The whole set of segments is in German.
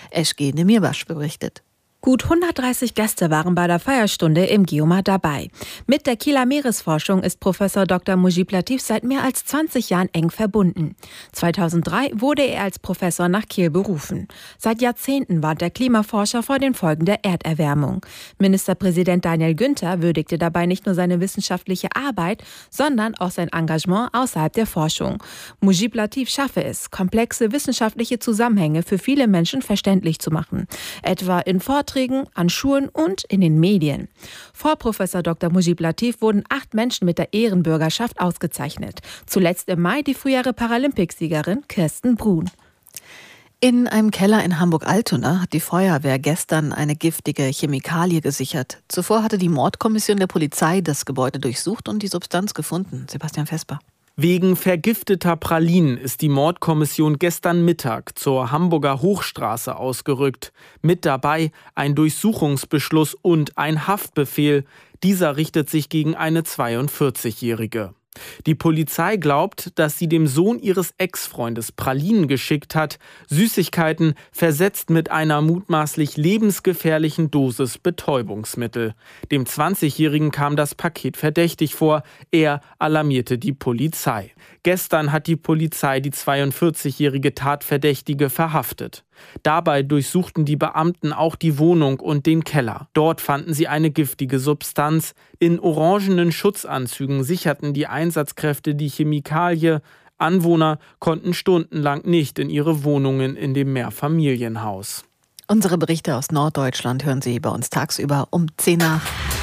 Eschge Demirbaş berichtet. Gut 130 Gäste waren bei der Feierstunde im Geomar dabei. Mit der Kieler Meeresforschung ist Professor Dr. Mujib Latif seit mehr als 20 Jahren eng verbunden. 2003 wurde er als Professor nach Kiel berufen. Seit Jahrzehnten warnt der Klimaforscher vor den Folgen der Erderwärmung. Ministerpräsident Daniel Günther würdigte dabei nicht nur seine wissenschaftliche Arbeit, sondern auch sein Engagement außerhalb der Forschung. Mujib Latif schaffe es, komplexe wissenschaftliche Zusammenhänge für viele Menschen verständlich zu machen. Etwa in Vorträgen, an Schulen und in den Medien. Vor Professor Dr. Mujib Latif wurden 8 Menschen mit der Ehrenbürgerschaft ausgezeichnet. Zuletzt im Mai die frühere Paralympicsiegerin Kirsten Brun. In einem Keller in Hamburg-Altona hat die Feuerwehr gestern eine giftige Chemikalie gesichert. Zuvor hatte die Mordkommission der Polizei das Gebäude durchsucht und die Substanz gefunden. Sebastian Vesper. Wegen vergifteter Pralinen ist die Mordkommission gestern Mittag zur Hamburger Hochstraße ausgerückt. Mit dabei ein Durchsuchungsbeschluss und ein Haftbefehl. Dieser richtet sich gegen eine 42-Jährige. Die Polizei glaubt, dass sie dem Sohn ihres Ex-Freundes Pralinen geschickt hat, Süßigkeiten versetzt mit einer mutmaßlich lebensgefährlichen Dosis Betäubungsmittel. Dem 20-Jährigen kam das Paket verdächtig vor, er alarmierte die Polizei. Gestern hat die Polizei die 42-jährige Tatverdächtige verhaftet. Dabei durchsuchten die Beamten auch die Wohnung und den Keller. Dort fanden sie eine giftige Substanz. In orangenen Schutzanzügen sicherten die Einsatzkräfte die Chemikalie. Anwohner konnten stundenlang nicht in ihre Wohnungen in dem Mehrfamilienhaus. Unsere Berichte aus Norddeutschland hören Sie bei uns tagsüber um 10 nach.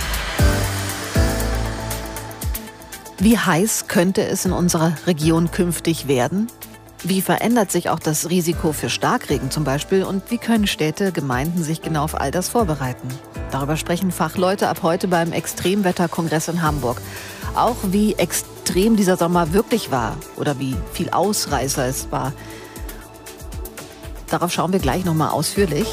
Wie heiß könnte es in unserer Region künftig werden? Wie verändert sich auch das Risiko für Starkregen zum Beispiel? Und wie können Städte, Gemeinden sich genau auf all das vorbereiten? Darüber sprechen Fachleute ab heute beim Extremwetterkongress in Hamburg. Auch wie extrem dieser Sommer wirklich war oder wie viel Ausreißer es war. Darauf schauen wir gleich nochmal ausführlich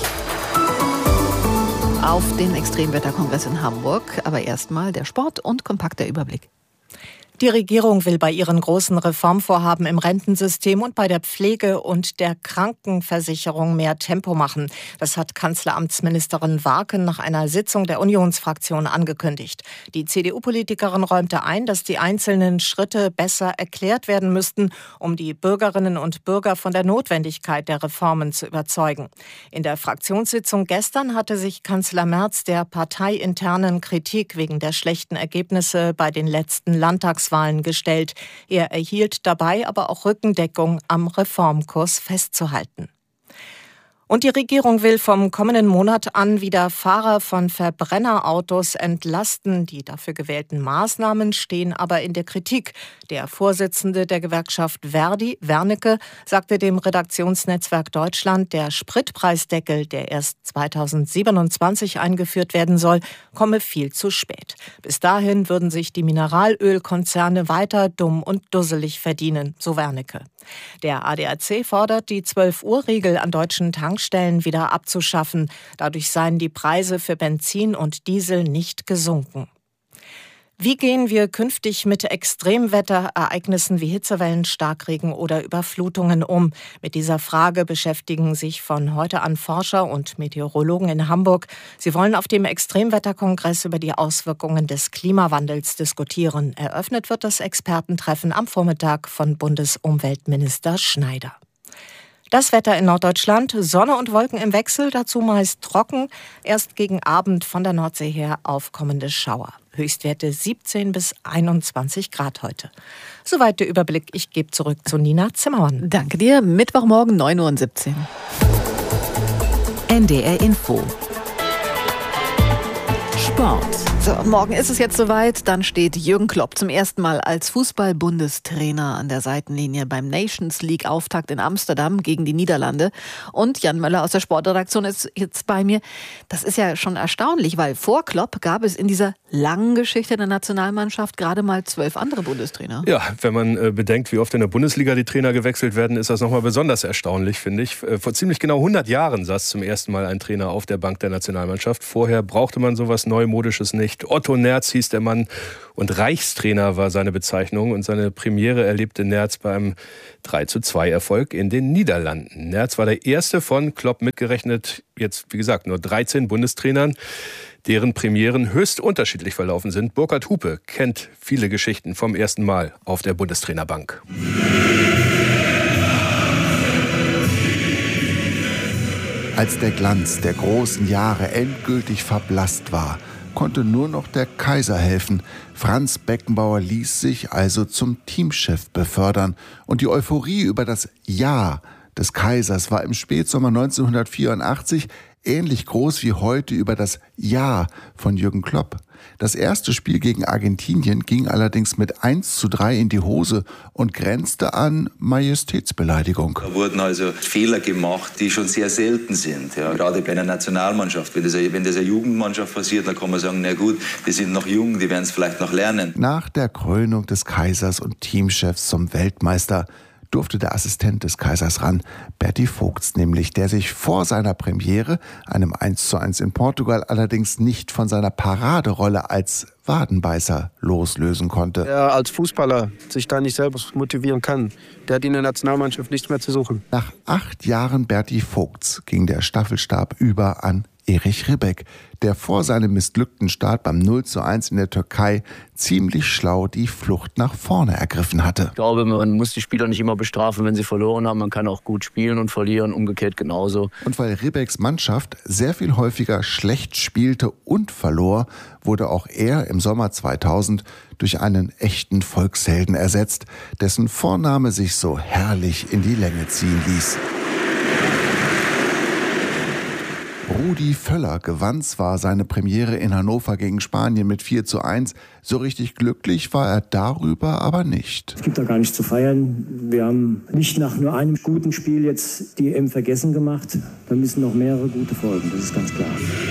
auf den Extremwetterkongress in Hamburg. Aber erstmal der Sport und kompakter Überblick. Die Regierung will bei ihren großen Reformvorhaben im Rentensystem und bei der Pflege und der Krankenversicherung mehr Tempo machen. Das hat Kanzleramtsministerin Warken nach einer Sitzung der Unionsfraktion angekündigt. Die CDU-Politikerin räumte ein, dass die einzelnen Schritte besser erklärt werden müssten, um die Bürgerinnen und Bürger von der Notwendigkeit der Reformen zu überzeugen. In der Fraktionssitzung gestern hatte sich Kanzler Merz der parteiinternen Kritik wegen der schlechten Ergebnisse bei den letzten Landtagswahlen gestellt. Er erhielt dabei aber auch Rückendeckung, am Reformkurs festzuhalten. Und die Regierung will vom kommenden Monat an wieder Fahrer von Verbrennerautos entlasten. Die dafür gewählten Maßnahmen stehen aber in der Kritik. Der Vorsitzende der Gewerkschaft Verdi, Wernicke, sagte dem Redaktionsnetzwerk Deutschland, der Spritpreisdeckel, der erst 2027 eingeführt werden soll, komme viel zu spät. Bis dahin würden sich die Mineralölkonzerne weiter dumm und dusselig verdienen, so Wernicke. Der ADAC fordert, die 12-Uhr-Regel an deutschen Tankstellen wieder abzuschaffen. Dadurch seien die Preise für Benzin und Diesel nicht gesunken. Wie gehen wir künftig mit Extremwetterereignissen wie Hitzewellen, Starkregen oder Überflutungen um? Mit dieser Frage beschäftigen sich von heute an Forscher und Meteorologen in Hamburg. Sie wollen auf dem Extremwetterkongress über die Auswirkungen des Klimawandels diskutieren. Eröffnet wird das Expertentreffen am Vormittag von Bundesumweltminister Schneider. Das Wetter in Norddeutschland, Sonne und Wolken im Wechsel, dazu meist trocken. Erst gegen Abend von der Nordsee her aufkommende Schauer. Höchstwerte 17 bis 21 Grad heute. Soweit der Überblick. Ich gebe zurück zu Nina Zimmermann. Danke dir. Mittwochmorgen 9:17 Uhr. NDR Info. Sport. So, morgen ist es jetzt soweit. Dann steht Jürgen Klopp zum ersten Mal als Fußball-Bundestrainer an der Seitenlinie beim Nations League-Auftakt in Amsterdam gegen die Niederlande. Und Jan Möller aus der Sportredaktion ist jetzt bei mir. Das ist ja schon erstaunlich, weil vor Klopp gab es in dieser langen Geschichte der Nationalmannschaft gerade mal 12 andere Bundestrainer. Ja, wenn man bedenkt, wie oft in der Bundesliga die Trainer gewechselt werden, ist das nochmal besonders erstaunlich, finde ich. Vor ziemlich genau 100 Jahren saß zum ersten Mal ein Trainer auf der Bank der Nationalmannschaft. Vorher brauchte man sowas Neues Neumodisches nicht. Otto Nerz hieß der Mann und Reichstrainer war seine Bezeichnung. Und seine Premiere erlebte Nerz beim 3:2-Erfolg in den Niederlanden. Nerz war der erste von, Klopp mitgerechnet, jetzt wie gesagt nur 13 Bundestrainern, deren Premieren höchst unterschiedlich verlaufen sind. Burkhard Hupe kennt viele Geschichten vom ersten Mal auf der Bundestrainerbank. Als der Glanz der großen Jahre endgültig verblasst war, konnte nur noch der Kaiser helfen. Franz Beckenbauer ließ sich also zum Teamchef befördern. Und die Euphorie über das Ja des Kaisers war im Spätsommer 1984 ähnlich groß wie heute über das Ja von Jürgen Klopp. Das erste Spiel gegen Argentinien ging allerdings mit 1:3 in die Hose und grenzte an Majestätsbeleidigung. Da wurden also Fehler gemacht, die schon sehr selten sind. Ja, gerade bei einer Nationalmannschaft. Wenn das eine Jugendmannschaft passiert, dann kann man sagen, na gut, die sind noch jung, die werden es vielleicht noch lernen. Nach der Krönung des Kaisers und Teamchefs zum Weltmeister durfte der Assistent des Kaisers ran, Berti Vogts nämlich, der sich vor seiner Premiere, einem 1:1 in Portugal, allerdings nicht von seiner Paraderolle als Wadenbeißer loslösen konnte. Der als Fußballer sich da nicht selber motivieren kann, der hat in der Nationalmannschaft nichts mehr zu suchen. Nach 8 Jahren Berti Vogts ging der Staffelstab über an Erich Ribbeck, der vor seinem missglückten Start beim 0:1 in der Türkei ziemlich schlau die Flucht nach vorne ergriffen hatte. Ich glaube, man muss die Spieler nicht immer bestrafen, wenn sie verloren haben. Man kann auch gut spielen und verlieren, umgekehrt genauso. Und weil Ribbecks Mannschaft sehr viel häufiger schlecht spielte und verlor, wurde auch er im Sommer 2000 durch einen echten Volkshelden ersetzt, dessen Vorname sich so herrlich in die Länge ziehen ließ. Rudi Völler gewann zwar seine Premiere in Hannover gegen Spanien mit 4:1. So richtig glücklich war er darüber aber nicht. Es gibt da gar nichts zu feiern. Wir haben nicht nach nur einem guten Spiel jetzt die EM vergessen gemacht. Da müssen noch mehrere gute folgen, das ist ganz klar.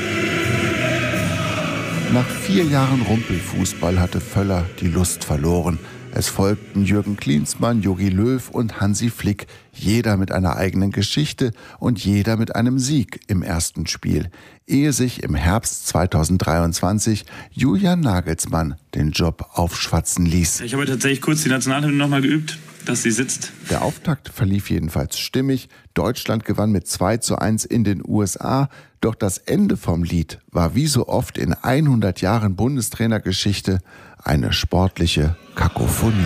Nach 4 Jahren Rumpelfußball hatte Völler die Lust verloren. Es folgten Jürgen Klinsmann, Jogi Löw und Hansi Flick, jeder mit einer eigenen Geschichte und jeder mit einem Sieg im ersten Spiel, ehe sich im Herbst 2023 Julian Nagelsmann den Job aufschwatzen ließ. Ich habe tatsächlich kurz die Nationalhymne nochmal geübt, dass sie sitzt. Der Auftakt verlief jedenfalls stimmig. Deutschland gewann mit 2:1 in den USA. Doch das Ende vom Lied war wie so oft in 100 Jahren Bundestrainergeschichte eine sportliche Kakophonie.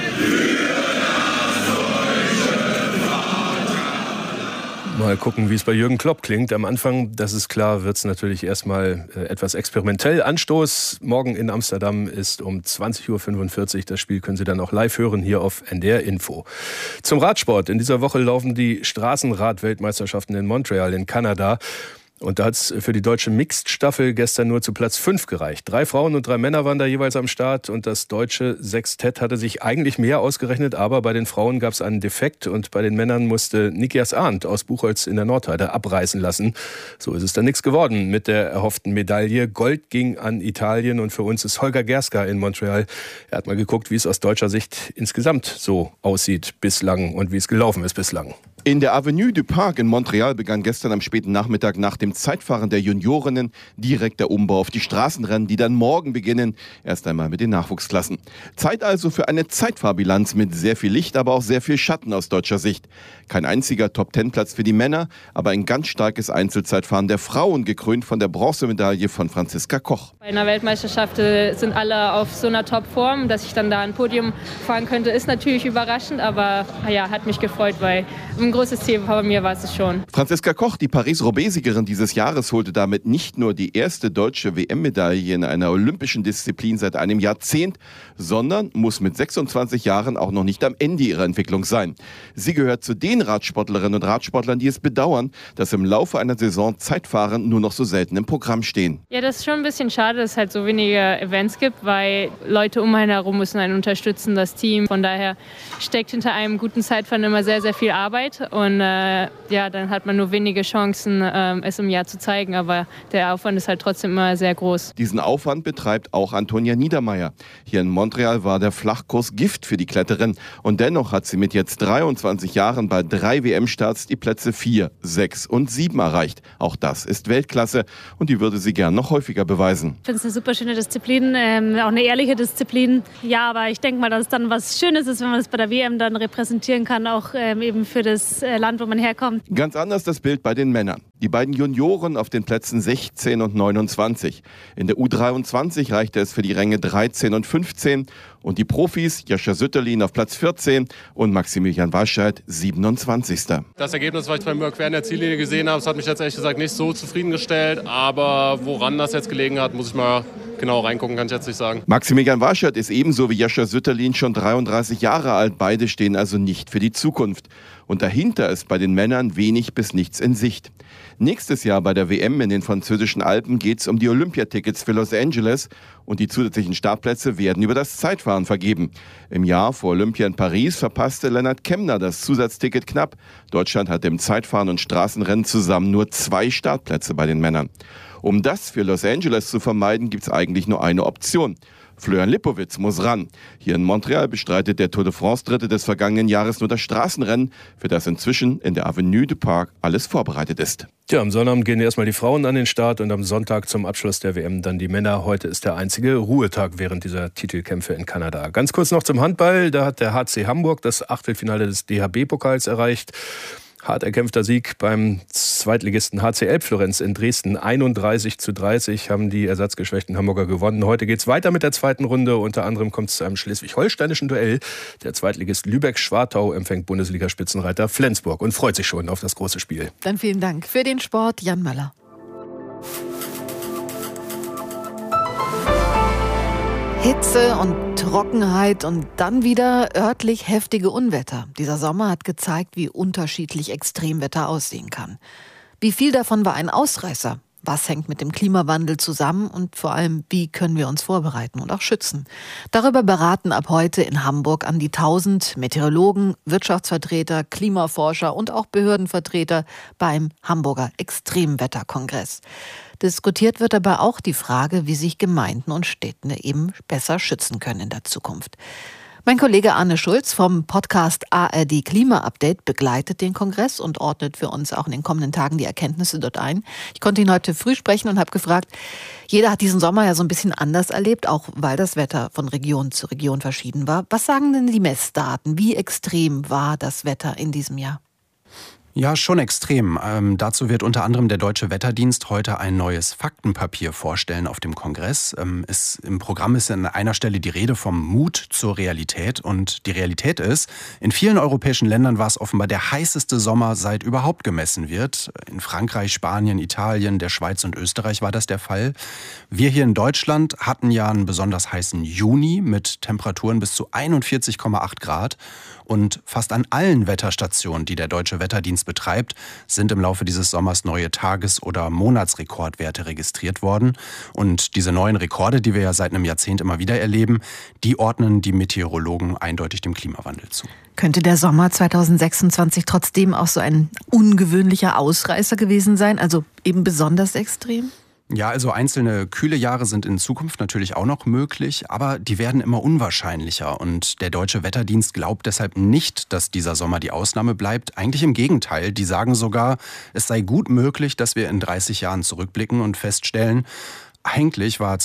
Mal gucken, wie es bei Jürgen Klopp klingt. Am Anfang, das ist klar, wird es natürlich erstmal etwas experimentell. Anstoß morgen in Amsterdam ist um 20:45 Uhr. Das Spiel können Sie dann auch live hören hier auf NDR Info. Zum Radsport. In dieser Woche laufen die Straßenrad-Weltmeisterschaften in Montreal in Kanada. Und da hat es für die deutsche Mixed-Staffel gestern nur zu Platz 5 gereicht. 3 Frauen und 3 Männer waren da jeweils am Start. Und das deutsche Sextett hatte sich eigentlich mehr ausgerechnet. Aber bei den Frauen gab es einen Defekt. Und bei den Männern musste Nikias Arndt aus Buchholz in der Nordheide abreißen lassen. So ist es dann nichts geworden mit der erhofften Medaille. Gold ging an Italien. Und für uns ist Holger Gerska in Montreal. Er hat mal geguckt, wie es aus deutscher Sicht insgesamt so aussieht bislang und wie es gelaufen ist bislang. In der Avenue du Parc in Montreal begann gestern am späten Nachmittag nach dem Zeitfahren der Juniorinnen direkt der Umbau auf die Straßenrennen, die dann morgen beginnen, erst einmal mit den Nachwuchsklassen. Zeit also für eine Zeitfahrbilanz mit sehr viel Licht, aber auch sehr viel Schatten aus deutscher Sicht. Kein einziger Top-10-Platz für die Männer, aber ein ganz starkes Einzelzeitfahren der Frauen, gekrönt von der Bronzemedaille von Franziska Koch. Bei einer Weltmeisterschaft sind alle auf so einer Top-Form, dass ich dann da ein Podium fahren könnte, ist natürlich überraschend, aber ja, hat mich gefreut, weil ein großes Ziel bei mir war es schon. Franziska Koch, die Paris-Roubaix-Siegerin dieses Jahres, holte damit nicht nur die erste deutsche WM-Medaille in einer olympischen Disziplin seit einem Jahrzehnt, sondern muss mit 26 Jahren auch noch nicht am Ende ihrer Entwicklung sein. Sie gehört zu den Radsportlerinnen und Radsportlern, die es bedauern, dass im Laufe einer Saison Zeitfahren nur noch so selten im Programm stehen. Ja, das ist schon ein bisschen schade, dass es halt so wenige Events gibt, weil Leute um einen herum müssen einen unterstützen, das Team. Von daher steckt hinter einem guten Zeitfahren immer sehr, sehr viel Arbeit. und dann hat man nur wenige Chancen, es im Jahr zu zeigen, aber der Aufwand ist halt trotzdem immer sehr groß. Diesen Aufwand betreibt auch Antonia Niedermeyer. Hier in Montreal war der Flachkurs Gift für die Kletterin und dennoch hat sie mit jetzt 23 Jahren bei 3 WM-Starts die Plätze 4, 6 und 7 erreicht. Auch das ist Weltklasse und die würde sie gern noch häufiger beweisen. Ich finde es eine super schöne Disziplin, auch eine ehrliche Disziplin. Ja, aber ich denke mal, dass es dann was Schönes ist, wenn man es bei der WM dann repräsentieren kann, auch eben für das Land, wo man herkommt. Ganz anders das Bild bei den Männern. Die beiden Junioren auf den Plätzen 16 und 29. In der U23 reichte es für die Ränge 13 und 15. Und die Profis, Jascha Sütterlin auf Platz 14 und Maximilian Walscheid 27. Das Ergebnis, was ich beim Überqueren der Ziellinie gesehen habe, das hat mich jetzt ehrlich gesagt nicht so zufriedengestellt. Aber woran das jetzt gelegen hat, muss ich mal genau reingucken, kann ich jetzt nicht sagen. Maximilian Walscheid ist ebenso wie Jascha Sütterlin schon 33 Jahre alt. Beide stehen also nicht für die Zukunft. Und dahinter ist bei den Männern wenig bis nichts in Sicht. Nächstes Jahr bei der WM in den französischen Alpen geht es um die Olympiatickets für Los Angeles und die zusätzlichen Startplätze werden über das Zeitfahren vergeben. Im Jahr vor Olympia in Paris verpasste Lennart Kemner das Zusatzticket knapp. Deutschland hatte im Zeitfahren und Straßenrennen zusammen nur 2 Startplätze bei den Männern. Um das für Los Angeles zu vermeiden, gibt es eigentlich nur eine Option. Florian Lipowitz muss ran. Hier in Montreal bestreitet der Tour de France-Dritte des vergangenen Jahres nur das Straßenrennen, für das inzwischen in der Avenue du Parc alles vorbereitet ist. Ja, am Sonnabend gehen erstmal die Frauen an den Start und am Sonntag zum Abschluss der WM dann die Männer. Heute ist der einzige Ruhetag während dieser Titelkämpfe in Kanada. Ganz kurz noch zum Handball. Da hat der HC Hamburg das Achtelfinale des DHB-Pokals erreicht. Hart erkämpfter Sieg beim Zweitligisten HC Elbflorenz in Dresden. 31:30 haben die ersatzgeschwächten Hamburger gewonnen. Heute geht es weiter mit der zweiten Runde. Unter anderem kommt es zu einem schleswig-holsteinischen Duell. Der Zweitligist Lübeck-Schwartau empfängt Bundesliga-Spitzenreiter Flensburg und freut sich schon auf das große Spiel. Dann vielen Dank für den Sport, Jan Möller. Hitze und Trockenheit und dann wieder örtlich heftige Unwetter. Dieser Sommer hat gezeigt, wie unterschiedlich Extremwetter aussehen kann. Wie viel davon war ein Ausreißer? Was hängt mit dem Klimawandel zusammen und vor allem, wie können wir uns vorbereiten und auch schützen? Darüber beraten ab heute in Hamburg an die 1000 Meteorologen, Wirtschaftsvertreter, Klimaforscher und auch Behördenvertreter beim Hamburger Extremwetterkongress. Diskutiert wird aber auch die Frage, wie sich Gemeinden und Städte eben besser schützen können in der Zukunft. Mein Kollege Arne Schulz vom Podcast ARD Klima Update begleitet den Kongress und ordnet für uns auch in den kommenden Tagen die Erkenntnisse dort ein. Ich konnte ihn heute früh sprechen und habe gefragt, jeder hat diesen Sommer ja so ein bisschen anders erlebt, auch weil das Wetter von Region zu Region verschieden war. Was sagen denn die Messdaten? Wie extrem war das Wetter in diesem Jahr? Ja, schon extrem. Dazu wird unter anderem der Deutsche Wetterdienst heute ein neues Faktenpapier vorstellen auf dem Kongress. Im Programm ist an einer Stelle die Rede vom Mut zur Realität. Und die Realität ist, in vielen europäischen Ländern war es offenbar der heißeste Sommer, seit überhaupt gemessen wird. In Frankreich, Spanien, Italien, der Schweiz und Österreich war das der Fall. Wir hier in Deutschland hatten ja einen besonders heißen Juni mit Temperaturen bis zu 41,8 Grad. Und fast an allen Wetterstationen, die der Deutsche Wetterdienst betreibt, sind im Laufe dieses Sommers neue Tages- oder Monatsrekordwerte registriert worden. Und diese neuen Rekorde, die wir ja seit einem Jahrzehnt immer wieder erleben, die ordnen die Meteorologen eindeutig dem Klimawandel zu. Könnte der Sommer 2026 trotzdem auch so ein ungewöhnlicher Ausreißer gewesen sein, also eben besonders extrem? Ja, also einzelne kühle Jahre sind in Zukunft natürlich auch noch möglich, aber die werden immer unwahrscheinlicher. Und der Deutsche Wetterdienst glaubt deshalb nicht, dass dieser Sommer die Ausnahme bleibt. Eigentlich im Gegenteil, die sagen sogar, es sei gut möglich, dass wir in 30 Jahren zurückblicken und feststellen, eigentlich war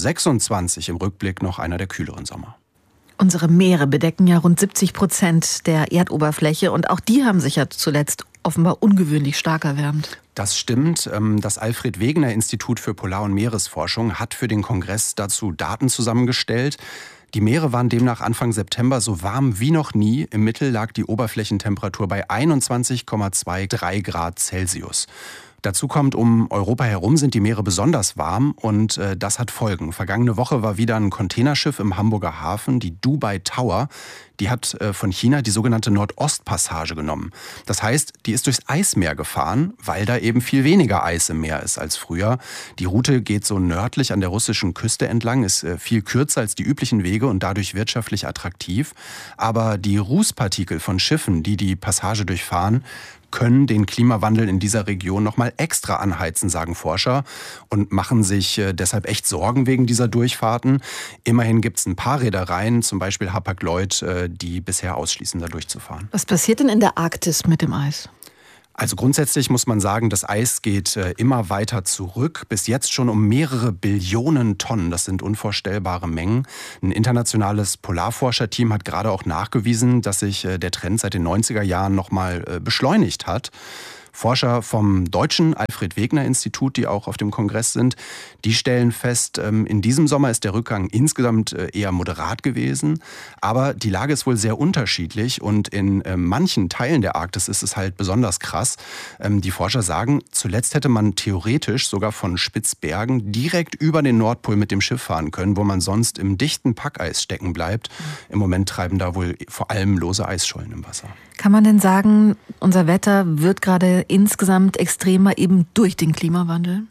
2026 im Rückblick noch einer der kühleren Sommer. Unsere Meere bedecken ja rund 70% der Erdoberfläche und auch die haben sich ja zuletzt offenbar ungewöhnlich stark erwärmt. Das stimmt. Das Alfred-Wegener-Institut für Polar- und Meeresforschung hat für den Kongress dazu Daten zusammengestellt. Die Meere waren demnach Anfang September so warm wie noch nie. Im Mittel lag die Oberflächentemperatur bei 21,23 Grad Celsius. Dazu kommt, um Europa herum sind die Meere besonders warm und das hat Folgen. Vergangene Woche war wieder ein Containerschiff im Hamburger Hafen, die Dubai Tower. Die hat von China die sogenannte Nordostpassage genommen. Das heißt, die ist durchs Eismeer gefahren, weil da eben viel weniger Eis im Meer ist als früher. Die Route geht so nördlich an der russischen Küste entlang, ist viel kürzer als die üblichen Wege und dadurch wirtschaftlich attraktiv. Aber die Rußpartikel von Schiffen, die die Passage durchfahren, können den Klimawandel in dieser Region nochmal extra anheizen, sagen Forscher, und machen sich deshalb echt Sorgen wegen dieser Durchfahrten. Immerhin gibt es ein paar Reedereien, zum Beispiel Hapag-Lloyd, die bisher ausschließen, da durchzufahren. Was passiert denn in der Arktis mit dem Eis? Also grundsätzlich muss man sagen, das Eis geht immer weiter zurück, bis jetzt schon um mehrere Billionen Tonnen. Das sind unvorstellbare Mengen. Ein internationales Polarforscherteam hat gerade auch nachgewiesen, dass sich der Trend seit den 90er Jahren nochmal beschleunigt hat. Forscher vom deutschen Alfred-Wegener-Institut, die auch auf dem Kongress sind, die stellen fest, in diesem Sommer ist der Rückgang insgesamt eher moderat gewesen. Aber die Lage ist wohl sehr unterschiedlich und in manchen Teilen der Arktis ist es halt besonders krass. Die Forscher sagen, zuletzt hätte man theoretisch sogar von Spitzbergen direkt über den Nordpol mit dem Schiff fahren können, wo man sonst im dichten Packeis stecken bleibt. Im Moment treiben da wohl vor allem lose Eisschollen im Wasser. Kann man denn sagen, unser Wetter wird gerade insgesamt extremer eben durch den Klimawandel?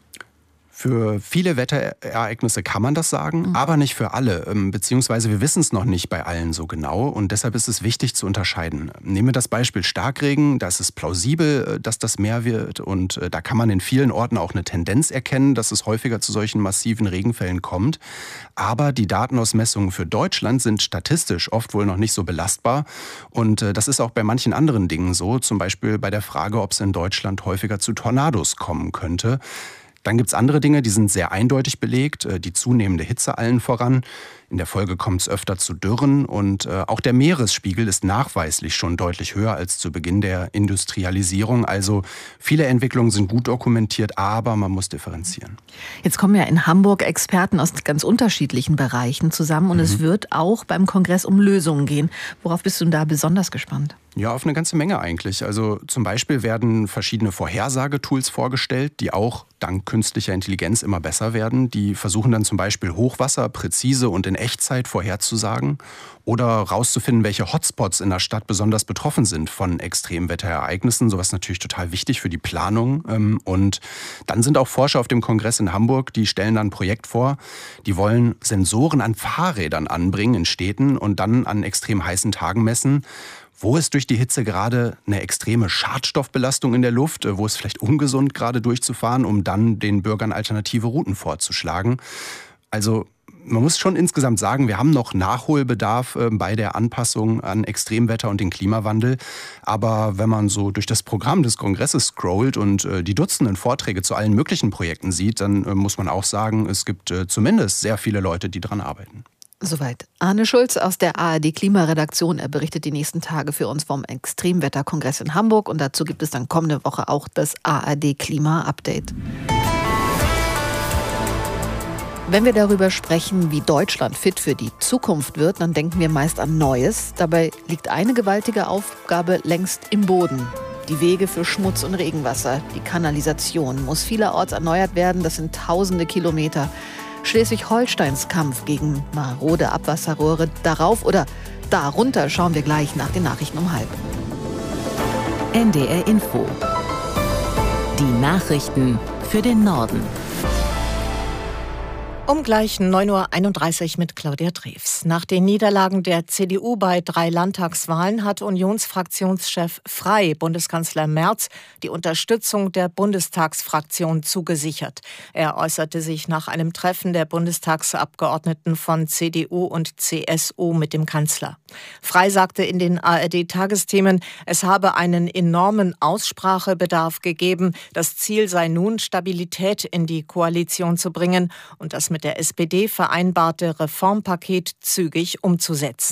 Für viele Wetterereignisse kann man das sagen, aber nicht für alle. Beziehungsweise wir wissen es noch nicht bei allen so genau und deshalb ist es wichtig zu unterscheiden. Nehmen wir das Beispiel Starkregen, da ist es plausibel, dass das mehr wird und da kann man in vielen Orten auch eine Tendenz erkennen, dass es häufiger zu solchen massiven Regenfällen kommt. Aber die Datenausmessungen für Deutschland sind statistisch oft wohl noch nicht so belastbar und das ist auch bei manchen anderen Dingen so, zum Beispiel bei der Frage, ob es in Deutschland häufiger zu Tornados kommen könnte. Dann gibt es andere Dinge, die sind sehr eindeutig belegt, die zunehmende Hitze allen voran. In der Folge kommt es öfter zu Dürren und auch der Meeresspiegel ist nachweislich schon deutlich höher als zu Beginn der Industrialisierung. Also viele Entwicklungen sind gut dokumentiert, aber man muss differenzieren. Jetzt kommen ja in Hamburg Experten aus ganz unterschiedlichen Bereichen zusammen und es wird auch beim Kongress um Lösungen gehen. Worauf bist du denn da besonders gespannt? Ja, auf eine ganze Menge eigentlich. Also zum Beispiel werden verschiedene Vorhersagetools vorgestellt, die auch dank künstlicher Intelligenz immer besser werden. Die versuchen dann zum Beispiel Hochwasser präzise und in Echtzeit vorherzusagen oder rauszufinden, welche Hotspots in der Stadt besonders betroffen sind von Extremwetterereignissen. Sowas ist natürlich total wichtig für die Planung. Und dann sind auch Forscher auf dem Kongress in Hamburg, die stellen dann ein Projekt vor. Die wollen Sensoren an Fahrrädern anbringen in Städten und dann an extrem heißen Tagen messen. Wo ist durch die Hitze gerade eine extreme Schadstoffbelastung in der Luft? Wo ist vielleicht ungesund, gerade durchzufahren, um dann den Bürgern alternative Routen vorzuschlagen? Also man muss schon insgesamt sagen, wir haben noch Nachholbedarf bei der Anpassung an Extremwetter und den Klimawandel. Aber wenn man so durch das Programm des Kongresses scrollt und die Dutzenden Vorträge zu allen möglichen Projekten sieht, dann muss man auch sagen, es gibt zumindest sehr viele Leute, die daran arbeiten. Soweit Arne Schulz aus der ARD-Klimaredaktion. Er berichtet die nächsten Tage für uns vom Extremwetterkongress in Hamburg. Und dazu gibt es dann kommende Woche auch das ARD-Klima-Update. Wenn wir darüber sprechen, wie Deutschland fit für die Zukunft wird, dann denken wir meist an Neues. Dabei liegt eine gewaltige Aufgabe längst im Boden. Die Wege für Schmutz und Regenwasser, die Kanalisation muss vielerorts erneuert werden. Das sind tausende Kilometer. Schleswig-Holsteins Kampf gegen marode Abwasserrohre. Darauf oder darunter schauen wir gleich nach den Nachrichten um 12:30. NDR Info. Die Nachrichten für den Norden. Um gleich 9:31 Uhr mit Claudia Drews. Nach den Niederlagen der CDU bei 3 Landtagswahlen hat Unionsfraktionschef Frey Bundeskanzler Merz die Unterstützung der Bundestagsfraktion zugesichert. Er äußerte sich nach einem Treffen der Bundestagsabgeordneten von CDU und CSU mit dem Kanzler. Frey sagte in den ARD-Tagesthemen, es habe einen enormen Aussprachebedarf gegeben. Das Ziel sei nun, Stabilität in die Koalition zu bringen und das mit der SPD vereinbarte Reformpaket zügig umzusetzen.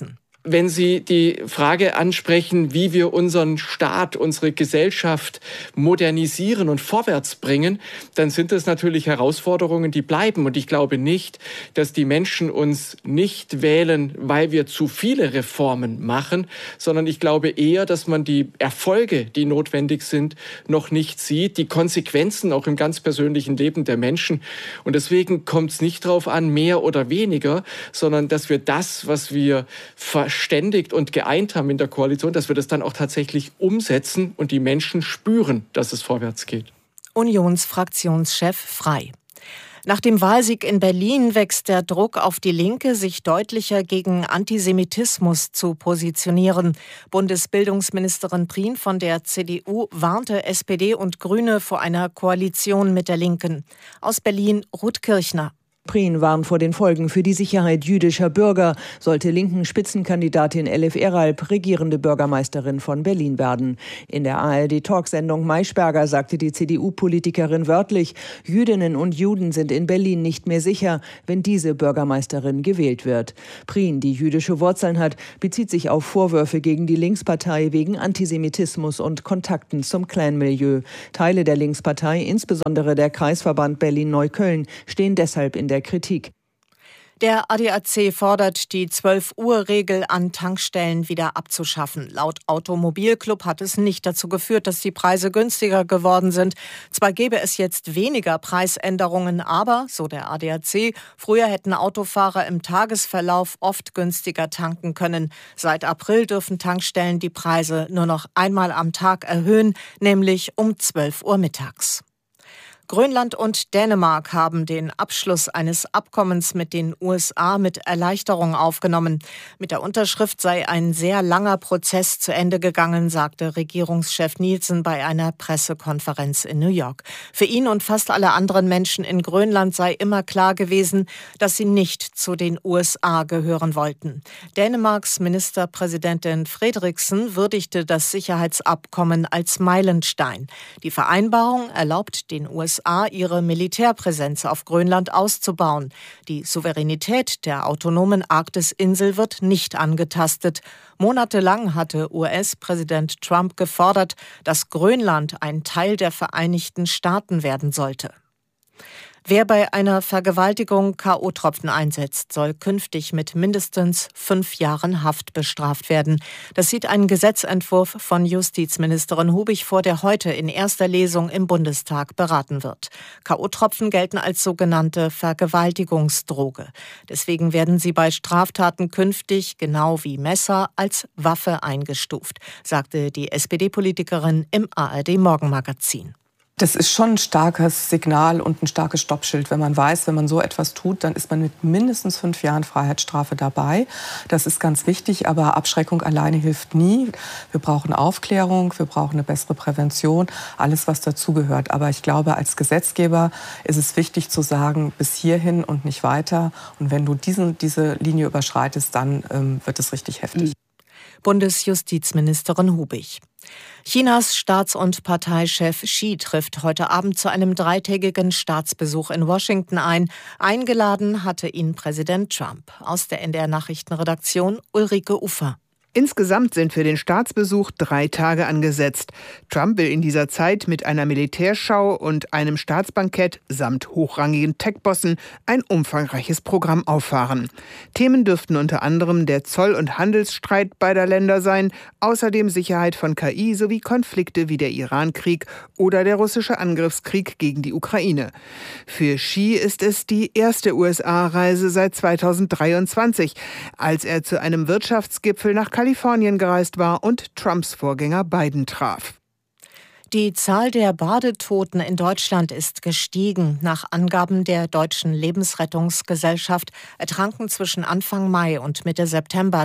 wenn Sie die Frage ansprechen, wie wir unseren Staat, unsere Gesellschaft modernisieren und vorwärts bringen, dann sind das natürlich Herausforderungen, die bleiben. Und ich glaube nicht, dass die Menschen uns nicht wählen, weil wir zu viele Reformen machen, sondern ich glaube eher, dass man die Erfolge, die notwendig sind, noch nicht sieht, die Konsequenzen auch im ganz persönlichen Leben der Menschen. Und deswegen kommt es nicht darauf an, mehr oder weniger, sondern dass wir das, was wir verständigt und geeint haben in der Koalition, dass wir das dann auch tatsächlich umsetzen und die Menschen spüren, dass es vorwärts geht. Unionsfraktionschef Frey. Nach dem Wahlsieg in Berlin wächst der Druck auf die Linke, sich deutlicher gegen Antisemitismus zu positionieren. Bundesbildungsministerin Prien von der CDU warnte SPD und Grüne vor einer Koalition mit der Linken. Aus Berlin Ruth Kirchner. Prien warnt vor den Folgen für die Sicherheit jüdischer Bürger, sollte linken Spitzenkandidatin Elif Eralp regierende Bürgermeisterin von Berlin werden. In der ARD-Talksendung Maischberger sagte die CDU-Politikerin wörtlich, Jüdinnen und Juden sind in Berlin nicht mehr sicher, wenn diese Bürgermeisterin gewählt wird. Prien, die jüdische Wurzeln hat, bezieht sich auf Vorwürfe gegen die Linkspartei wegen Antisemitismus und Kontakten zum Clan-Milieu. Teile der Linkspartei, insbesondere der Kreisverband Berlin-Neukölln, stehen deshalb in der Kritik. Der ADAC fordert, die 12-Uhr-Regel an Tankstellen wieder abzuschaffen. Laut Automobilclub hat es nicht dazu geführt, dass die Preise günstiger geworden sind. Zwar gäbe es jetzt weniger Preisänderungen, aber, so der ADAC, früher hätten Autofahrer im Tagesverlauf oft günstiger tanken können. Seit April dürfen Tankstellen die Preise nur noch einmal am Tag erhöhen, nämlich um 12 Uhr mittags. Grönland und Dänemark haben den Abschluss eines Abkommens mit den USA mit Erleichterung aufgenommen. Mit der Unterschrift sei ein sehr langer Prozess zu Ende gegangen, sagte Regierungschef Nielsen bei einer Pressekonferenz in New York. Für ihn und fast alle anderen Menschen in Grönland sei immer klar gewesen, dass sie nicht zu den USA gehören wollten. Dänemarks Ministerpräsidentin Frederiksen würdigte das Sicherheitsabkommen als Meilenstein. Die Vereinbarung erlaubt den USA, ihre Militärpräsenz auf Grönland auszubauen. Die Souveränität der autonomen Arktis-Insel wird nicht angetastet. Monatelang hatte US-Präsident Trump gefordert, dass Grönland ein Teil der Vereinigten Staaten werden sollte. Wer bei einer Vergewaltigung K.O.-Tropfen einsetzt, soll künftig mit mindestens 5 Jahren Haft bestraft werden. Das sieht ein Gesetzentwurf von Justizministerin Hubig vor, der heute in erster Lesung im Bundestag beraten wird. K.O.-Tropfen gelten als sogenannte Vergewaltigungsdroge. Deswegen werden sie bei Straftaten künftig, genau wie Messer, als Waffe eingestuft, sagte die SPD-Politikerin im ARD-Morgenmagazin. Das ist schon ein starkes Signal und ein starkes Stoppschild, wenn man weiß, wenn man so etwas tut, dann ist man mit mindestens 5 Jahren Freiheitsstrafe dabei. Das ist ganz wichtig, aber Abschreckung alleine hilft nie. Wir brauchen Aufklärung, wir brauchen eine bessere Prävention, alles, was dazugehört. Aber ich glaube, als Gesetzgeber ist es wichtig zu sagen, bis hierhin und nicht weiter. Und wenn du diese Linie überschreitest, dann wird es richtig heftig. Bundesjustizministerin Hubig. Chinas Staats- und Parteichef Xi trifft heute Abend zu einem 3-tägigen Staatsbesuch in Washington ein. Eingeladen hatte ihn Präsident Trump. Aus der NDR-Nachrichtenredaktion Ulrike Ufer. Insgesamt sind für den Staatsbesuch 3 Tage angesetzt. Trump will in dieser Zeit mit einer Militärschau und einem Staatsbankett samt hochrangigen Tech-Bossen ein umfangreiches Programm auffahren. Themen dürften unter anderem der Zoll- und Handelsstreit beider Länder sein, außerdem Sicherheit von KI sowie Konflikte wie der Iran-Krieg oder der russische Angriffskrieg gegen die Ukraine. Für Xi ist es die erste USA-Reise seit 2023, als er zu einem Wirtschaftsgipfel nach Kalifornien gereist war und Trumps Vorgänger Biden traf. Die Zahl der Badetoten in Deutschland ist gestiegen. Nach Angaben der Deutschen Lebensrettungsgesellschaft ertranken zwischen Anfang Mai und Mitte September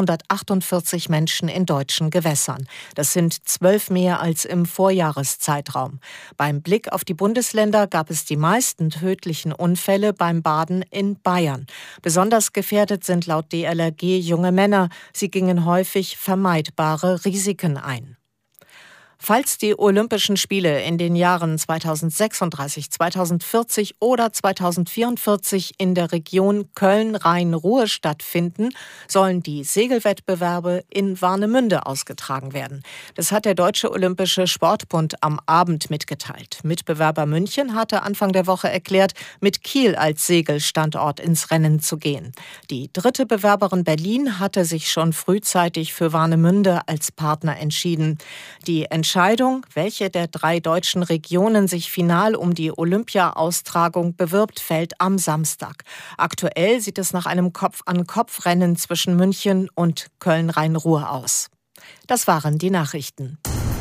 248 Menschen in deutschen Gewässern. Das sind 12 mehr als im Vorjahreszeitraum. Beim Blick auf die Bundesländer gab es die meisten tödlichen Unfälle beim Baden in Bayern. Besonders gefährdet sind laut DLRG junge Männer. Sie gingen häufig vermeidbare Risiken ein. Falls die Olympischen Spiele in den Jahren 2036, 2040 oder 2044 in der Region Köln-Rhein-Ruhr stattfinden, sollen die Segelwettbewerbe in Warnemünde ausgetragen werden. Das hat der Deutsche Olympische Sportbund am Abend mitgeteilt. Mitbewerber München hatte Anfang der Woche erklärt, mit Kiel als Segelstandort ins Rennen zu gehen. Die dritte Bewerberin Berlin hatte sich schon frühzeitig für Warnemünde als Partner entschieden. Die Entscheidung, welche der 3 deutschen Regionen sich final um die Olympia-Austragung bewirbt, fällt am Samstag. Aktuell sieht es nach einem Kopf-an-Kopf-Rennen zwischen München und Köln-Rhein-Ruhr aus. Das waren die Nachrichten.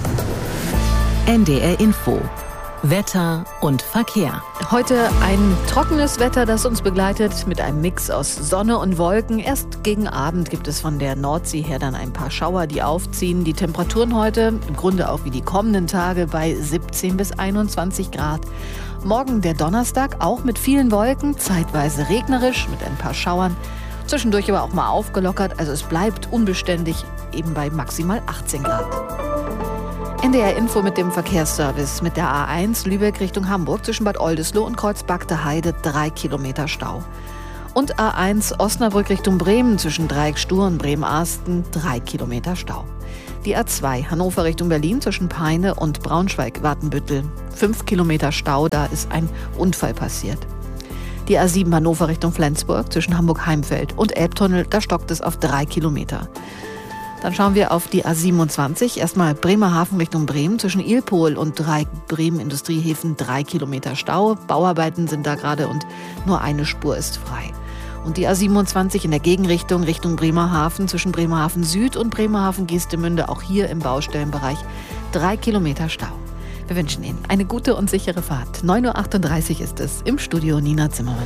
NDR Info. Wetter und Verkehr. Heute ein trockenes Wetter, das uns begleitet mit einem Mix aus Sonne und Wolken. Erst gegen Abend gibt es von der Nordsee her dann ein paar Schauer, die aufziehen. Die Temperaturen heute, im Grunde auch wie die kommenden Tage, bei 17 bis 21 Grad. Morgen der Donnerstag, auch mit vielen Wolken, zeitweise regnerisch mit ein paar Schauern. Zwischendurch aber auch mal aufgelockert, also es bleibt unbeständig, eben bei maximal 18 Grad. NDR Info mit dem Verkehrsservice mit der A1 Lübeck Richtung Hamburg zwischen Bad Oldesloe und Kreuzbagte Heide 3 Kilometer Stau. Und A1 Osnabrück Richtung Bremen zwischen Dreieck Stur und Bremen-Arsten 3 Kilometer Stau. Die A2 Hannover Richtung Berlin zwischen Peine und Braunschweig-Watenbüttel 5 Kilometer Stau, da ist ein Unfall passiert. Die A7 Hannover Richtung Flensburg zwischen Hamburg-Heimfeld und Elbtunnel, da stockt es auf 3 Kilometer. Dann schauen wir auf die A27. Erstmal Bremerhaven Richtung Bremen zwischen Ilpol und Dreieck Bremen Industriehäfen 3 Kilometer Stau. Bauarbeiten sind da gerade und nur eine Spur ist frei. Und die A27 in der Gegenrichtung Richtung Bremerhaven zwischen Bremerhaven Süd und Bremerhaven Geestemünde, auch hier im Baustellenbereich 3 Kilometer Stau. Wir wünschen Ihnen eine gute und sichere Fahrt. 9.38 Uhr ist es, im Studio Nina Zimmermann.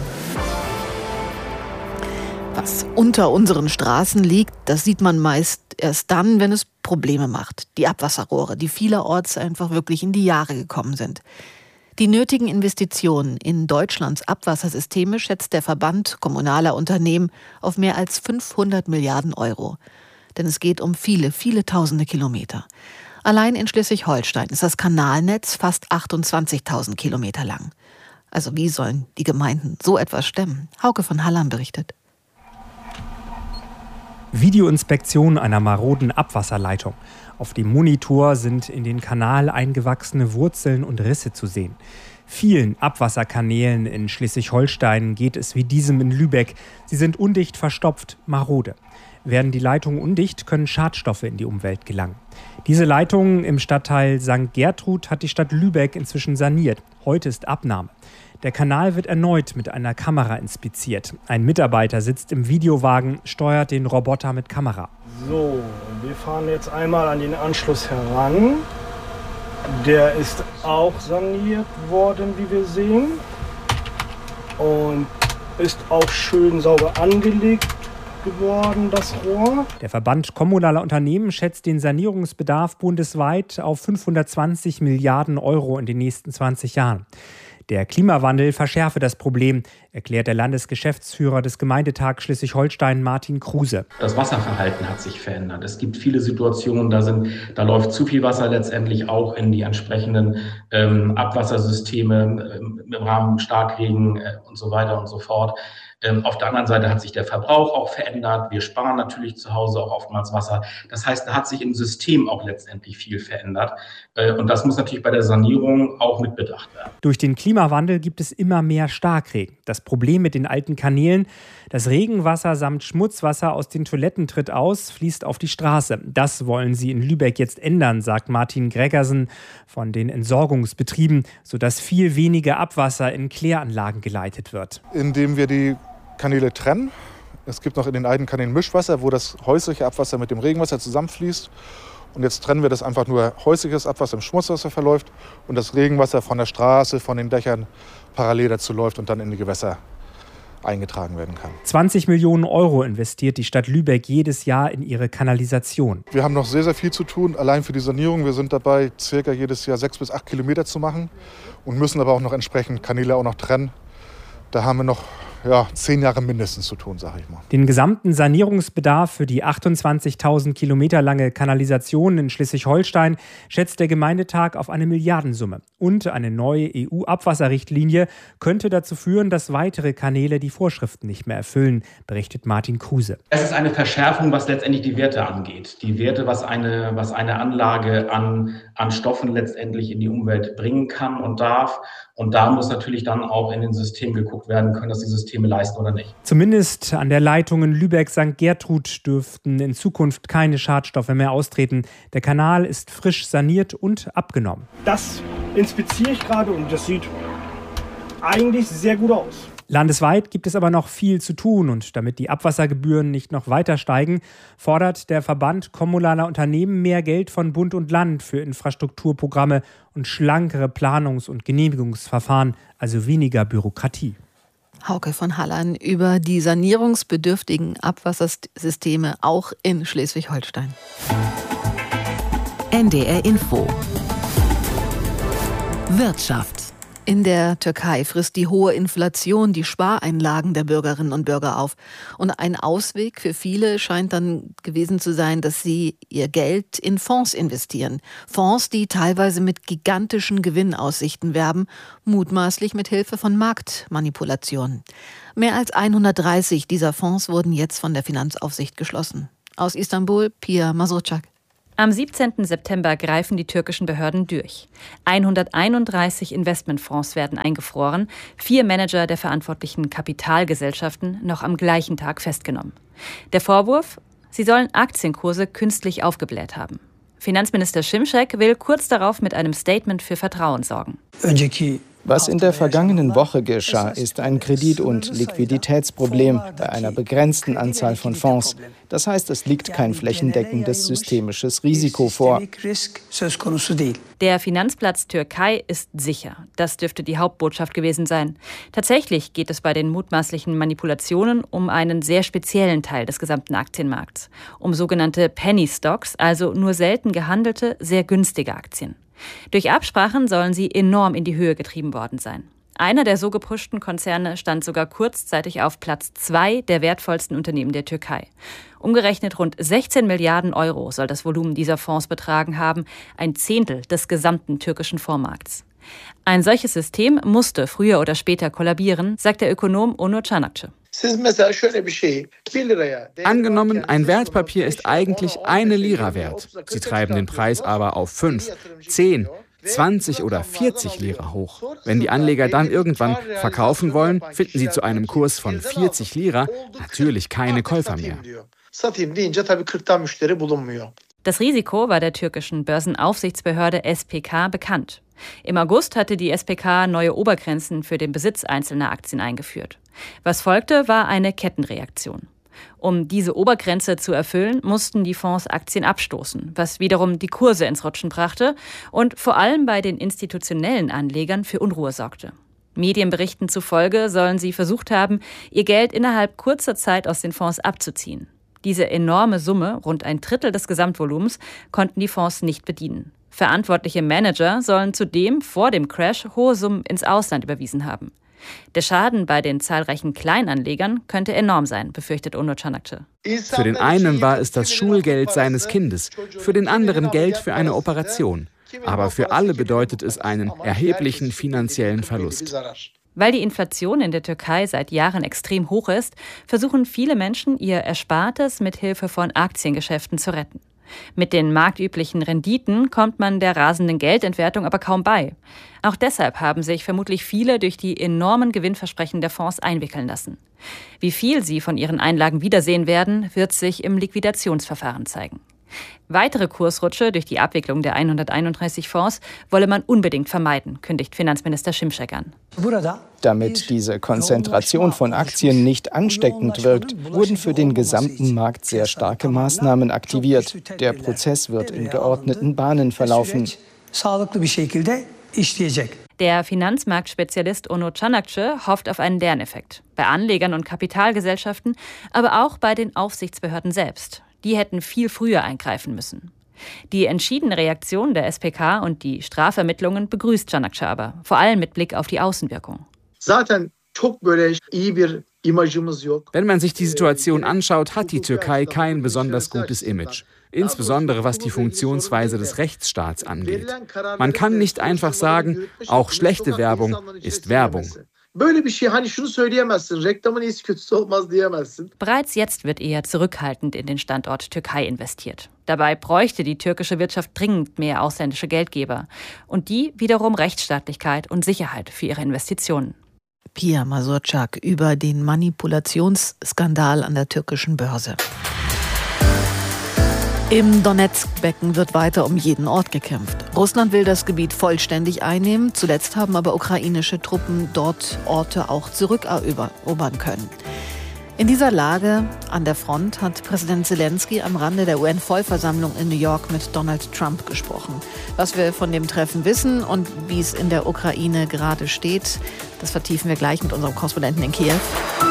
Was unter unseren Straßen liegt, das sieht man meist erst dann, wenn es Probleme macht. Die Abwasserrohre, die vielerorts einfach wirklich in die Jahre gekommen sind. Die nötigen Investitionen in Deutschlands Abwassersysteme schätzt der Verband kommunaler Unternehmen auf mehr als 500 Milliarden Euro. Denn es geht um viele, viele tausende Kilometer. Allein in Schleswig-Holstein ist das Kanalnetz fast 28.000 Kilometer lang. Also wie sollen die Gemeinden so etwas stemmen? Hauke von Hallam berichtet. Videoinspektion einer maroden Abwasserleitung. Auf dem Monitor sind in den Kanal eingewachsene Wurzeln und Risse zu sehen. Vielen Abwasserkanälen in Schleswig-Holstein geht es wie diesem in Lübeck. Sie sind undicht verstopft, marode. Werden die Leitungen undicht, können Schadstoffe in die Umwelt gelangen. Diese Leitungen im Stadtteil St. Gertrud hat die Stadt Lübeck inzwischen saniert. Heute ist Abnahme. Der Kanal wird erneut mit einer Kamera inspiziert. Ein Mitarbeiter sitzt im Videowagen, steuert den Roboter mit Kamera. So, wir fahren jetzt einmal an den Anschluss heran. Der ist auch saniert worden, wie wir sehen. Und ist auch schön sauber angelegt geworden, das Rohr. Der Verband kommunaler Unternehmen schätzt den Sanierungsbedarf bundesweit auf 520 Milliarden Euro in den nächsten 20 Jahren. Der Klimawandel verschärfe das Problem, erklärt der Landesgeschäftsführer des Gemeindetags Schleswig-Holstein, Martin Kruse. Das Wasserverhalten hat sich verändert. Es gibt viele Situationen, da läuft zu viel Wasser letztendlich auch in die entsprechenden Abwassersysteme im Rahmen Starkregen und so weiter und so fort. Auf der anderen Seite hat sich der Verbrauch auch verändert. Wir sparen natürlich zu Hause auch oftmals Wasser. Das heißt, da hat sich im System auch letztendlich viel verändert. Und das muss natürlich bei der Sanierung auch mit bedacht werden. Durch den Klimawandel gibt es immer mehr Starkregen. Das Problem mit den alten Kanälen: das Regenwasser samt Schmutzwasser aus den Toiletten tritt aus, fließt auf die Straße. Das wollen sie in Lübeck jetzt ändern, sagt Martin Gregersen von den Entsorgungsbetrieben, sodass viel weniger Abwasser in Kläranlagen geleitet wird. Indem wir die Kanäle trennen. Es gibt noch in den alten Kanälen Mischwasser, wo das häusliche Abwasser mit dem Regenwasser zusammenfließt. Und jetzt trennen wir das einfach nur häusliches Abwasser im Schmutzwasser verläuft und das Regenwasser von der Straße, von den Dächern parallel dazu läuft und dann in die Gewässer eingetragen werden kann. 20 Millionen Euro investiert die Stadt Lübeck jedes Jahr in ihre Kanalisation. Wir haben noch sehr, sehr viel zu tun, allein für die Sanierung. Wir sind dabei, circa jedes Jahr 6 bis 8 Kilometer zu machen und müssen aber auch noch entsprechend Kanäle auch noch trennen. Da haben wir noch 10 Jahre mindestens zu tun, sage ich mal. Den gesamten Sanierungsbedarf für die 28.000 Kilometer lange Kanalisation in Schleswig-Holstein schätzt der Gemeindetag auf eine Milliardensumme. Und eine neue EU-Abwasserrichtlinie könnte dazu führen, dass weitere Kanäle die Vorschriften nicht mehr erfüllen, berichtet Martin Kruse. Es ist eine Verschärfung, was letztendlich die Werte angeht. Die Werte, was eine Anlage an Stoffen letztendlich in die Umwelt bringen kann und darf. Und da muss natürlich dann auch in den Systemen geguckt werden, können das die Systeme leisten oder nicht. Zumindest an der Leitung in Lübeck-St. Gertrud dürften in Zukunft keine Schadstoffe mehr austreten. Der Kanal ist frisch saniert und abgenommen. Das inspiziere ich gerade und das sieht eigentlich sehr gut aus. Landesweit gibt es aber noch viel zu tun und damit die Abwassergebühren nicht noch weiter steigen, fordert der Verband kommunaler Unternehmen mehr Geld von Bund und Land für Infrastrukturprogramme und schlankere Planungs- und Genehmigungsverfahren, also weniger Bürokratie. Hauke von Hallan über die sanierungsbedürftigen Abwassersysteme auch in Schleswig-Holstein. NDR Info. Wirtschaft. In der Türkei frisst die hohe Inflation die Spareinlagen der Bürgerinnen und Bürger auf. Und ein Ausweg für viele scheint dann gewesen zu sein, dass sie ihr Geld in Fonds investieren. Fonds, die teilweise mit gigantischen Gewinnaussichten werben, mutmaßlich mit Hilfe von Marktmanipulationen. Mehr als 130 dieser Fonds wurden jetzt von der Finanzaufsicht geschlossen. Aus Istanbul, Pia Masurczak. Am 17. September greifen die türkischen Behörden durch. 131 Investmentfonds werden eingefroren, 4 Manager der verantwortlichen Kapitalgesellschaften noch am gleichen Tag festgenommen. Der Vorwurf? Sie sollen Aktienkurse künstlich aufgebläht haben. Finanzminister Şimşek will kurz darauf mit einem Statement für Vertrauen sorgen. Was in der vergangenen Woche geschah, ist ein Kredit- und Liquiditätsproblem bei einer begrenzten Anzahl von Fonds. Das heißt, es liegt kein flächendeckendes systemisches Risiko vor. Der Finanzplatz Türkei ist sicher. Das dürfte die Hauptbotschaft gewesen sein. Tatsächlich geht es bei den mutmaßlichen Manipulationen um einen sehr speziellen Teil des gesamten Aktienmarkts. Um sogenannte Penny Stocks, also nur selten gehandelte, sehr günstige Aktien. Durch Absprachen sollen sie enorm in die Höhe getrieben worden sein. Einer der so gepushten Konzerne stand sogar kurzzeitig auf Platz 2 der wertvollsten Unternehmen der Türkei. Umgerechnet rund 16 Milliarden Euro soll das Volumen dieser Fonds betragen haben, ein Zehntel des gesamten türkischen Fondsmarkts. Ein solches System musste früher oder später kollabieren, sagt der Ökonom Onur Çanakçı. Angenommen, ein Wertpapier ist eigentlich 1 Lira wert. Sie treiben den Preis aber auf 5, 10, 20 oder 40 Lira hoch. Wenn die Anleger dann irgendwann verkaufen wollen, finden sie zu einem Kurs von 40 Lira natürlich keine Käufer mehr. Das Risiko war der türkischen Börsenaufsichtsbehörde SPK bekannt. Im August hatte die SPK neue Obergrenzen für den Besitz einzelner Aktien eingeführt. Was folgte, war eine Kettenreaktion. Um diese Obergrenze zu erfüllen, mussten die Fonds Aktien abstoßen, was wiederum die Kurse ins Rutschen brachte und vor allem bei den institutionellen Anlegern für Unruhe sorgte. Medienberichten zufolge sollen sie versucht haben, ihr Geld innerhalb kurzer Zeit aus den Fonds abzuziehen. Diese enorme Summe, rund ein Drittel des Gesamtvolumens, konnten die Fonds nicht bedienen. Verantwortliche Manager sollen zudem vor dem Crash hohe Summen ins Ausland überwiesen haben. Der Schaden bei den zahlreichen Kleinanlegern könnte enorm sein, befürchtet Onur Çanakçı. Für den einen war es das Schulgeld seines Kindes, für den anderen Geld für eine Operation. Aber für alle bedeutet es einen erheblichen finanziellen Verlust. Weil die Inflation in der Türkei seit Jahren extrem hoch ist, versuchen viele Menschen, ihr Erspartes mit Hilfe von Aktiengeschäften zu retten. Mit den marktüblichen Renditen kommt man der rasenden Geldentwertung aber kaum bei. Auch deshalb haben sich vermutlich viele durch die enormen Gewinnversprechen der Fonds einwickeln lassen. Wie viel sie von ihren Einlagen wiedersehen werden, wird sich im Liquidationsverfahren zeigen. Weitere Kursrutsche durch die Abwicklung der 131 Fonds wolle man unbedingt vermeiden, kündigt Finanzminister Şimşek an. Damit diese Konzentration von Aktien nicht ansteckend wirkt, wurden für den gesamten Markt sehr starke Maßnahmen aktiviert. Der Prozess wird in geordneten Bahnen verlaufen. Der Finanzmarktspezialist Onur Çanakçı hofft auf einen Lerneffekt. Bei Anlegern und Kapitalgesellschaften, aber auch bei den Aufsichtsbehörden selbst. Die hätten viel früher eingreifen müssen. Die entschiedene Reaktion der SPK und die Strafvermittlungen begrüßt Çanakçı aber, vor allem mit Blick auf die Außenwirkung. Wenn man sich die Situation anschaut, hat die Türkei kein besonders gutes Image. Insbesondere was die Funktionsweise des Rechtsstaats angeht. Man kann nicht einfach sagen, auch schlechte Werbung ist Werbung. Bereits jetzt wird eher zurückhaltend in den Standort Türkei investiert. Dabei bräuchte die türkische Wirtschaft dringend mehr ausländische Geldgeber. Und die wiederum Rechtsstaatlichkeit und Sicherheit für ihre Investitionen. Pia Mazurczak über den Manipulationsskandal an der türkischen Börse. Im Donetsk-Becken wird weiter um jeden Ort gekämpft. Russland will das Gebiet vollständig einnehmen. Zuletzt haben aber ukrainische Truppen dort Orte auch zurückerobern können. In dieser Lage an der Front hat Präsident Zelensky am Rande der UN-Vollversammlung in New York mit Donald Trump gesprochen. Was wir von dem Treffen wissen und wie es in der Ukraine gerade steht, das vertiefen wir gleich mit unserem Korrespondenten in Kiew.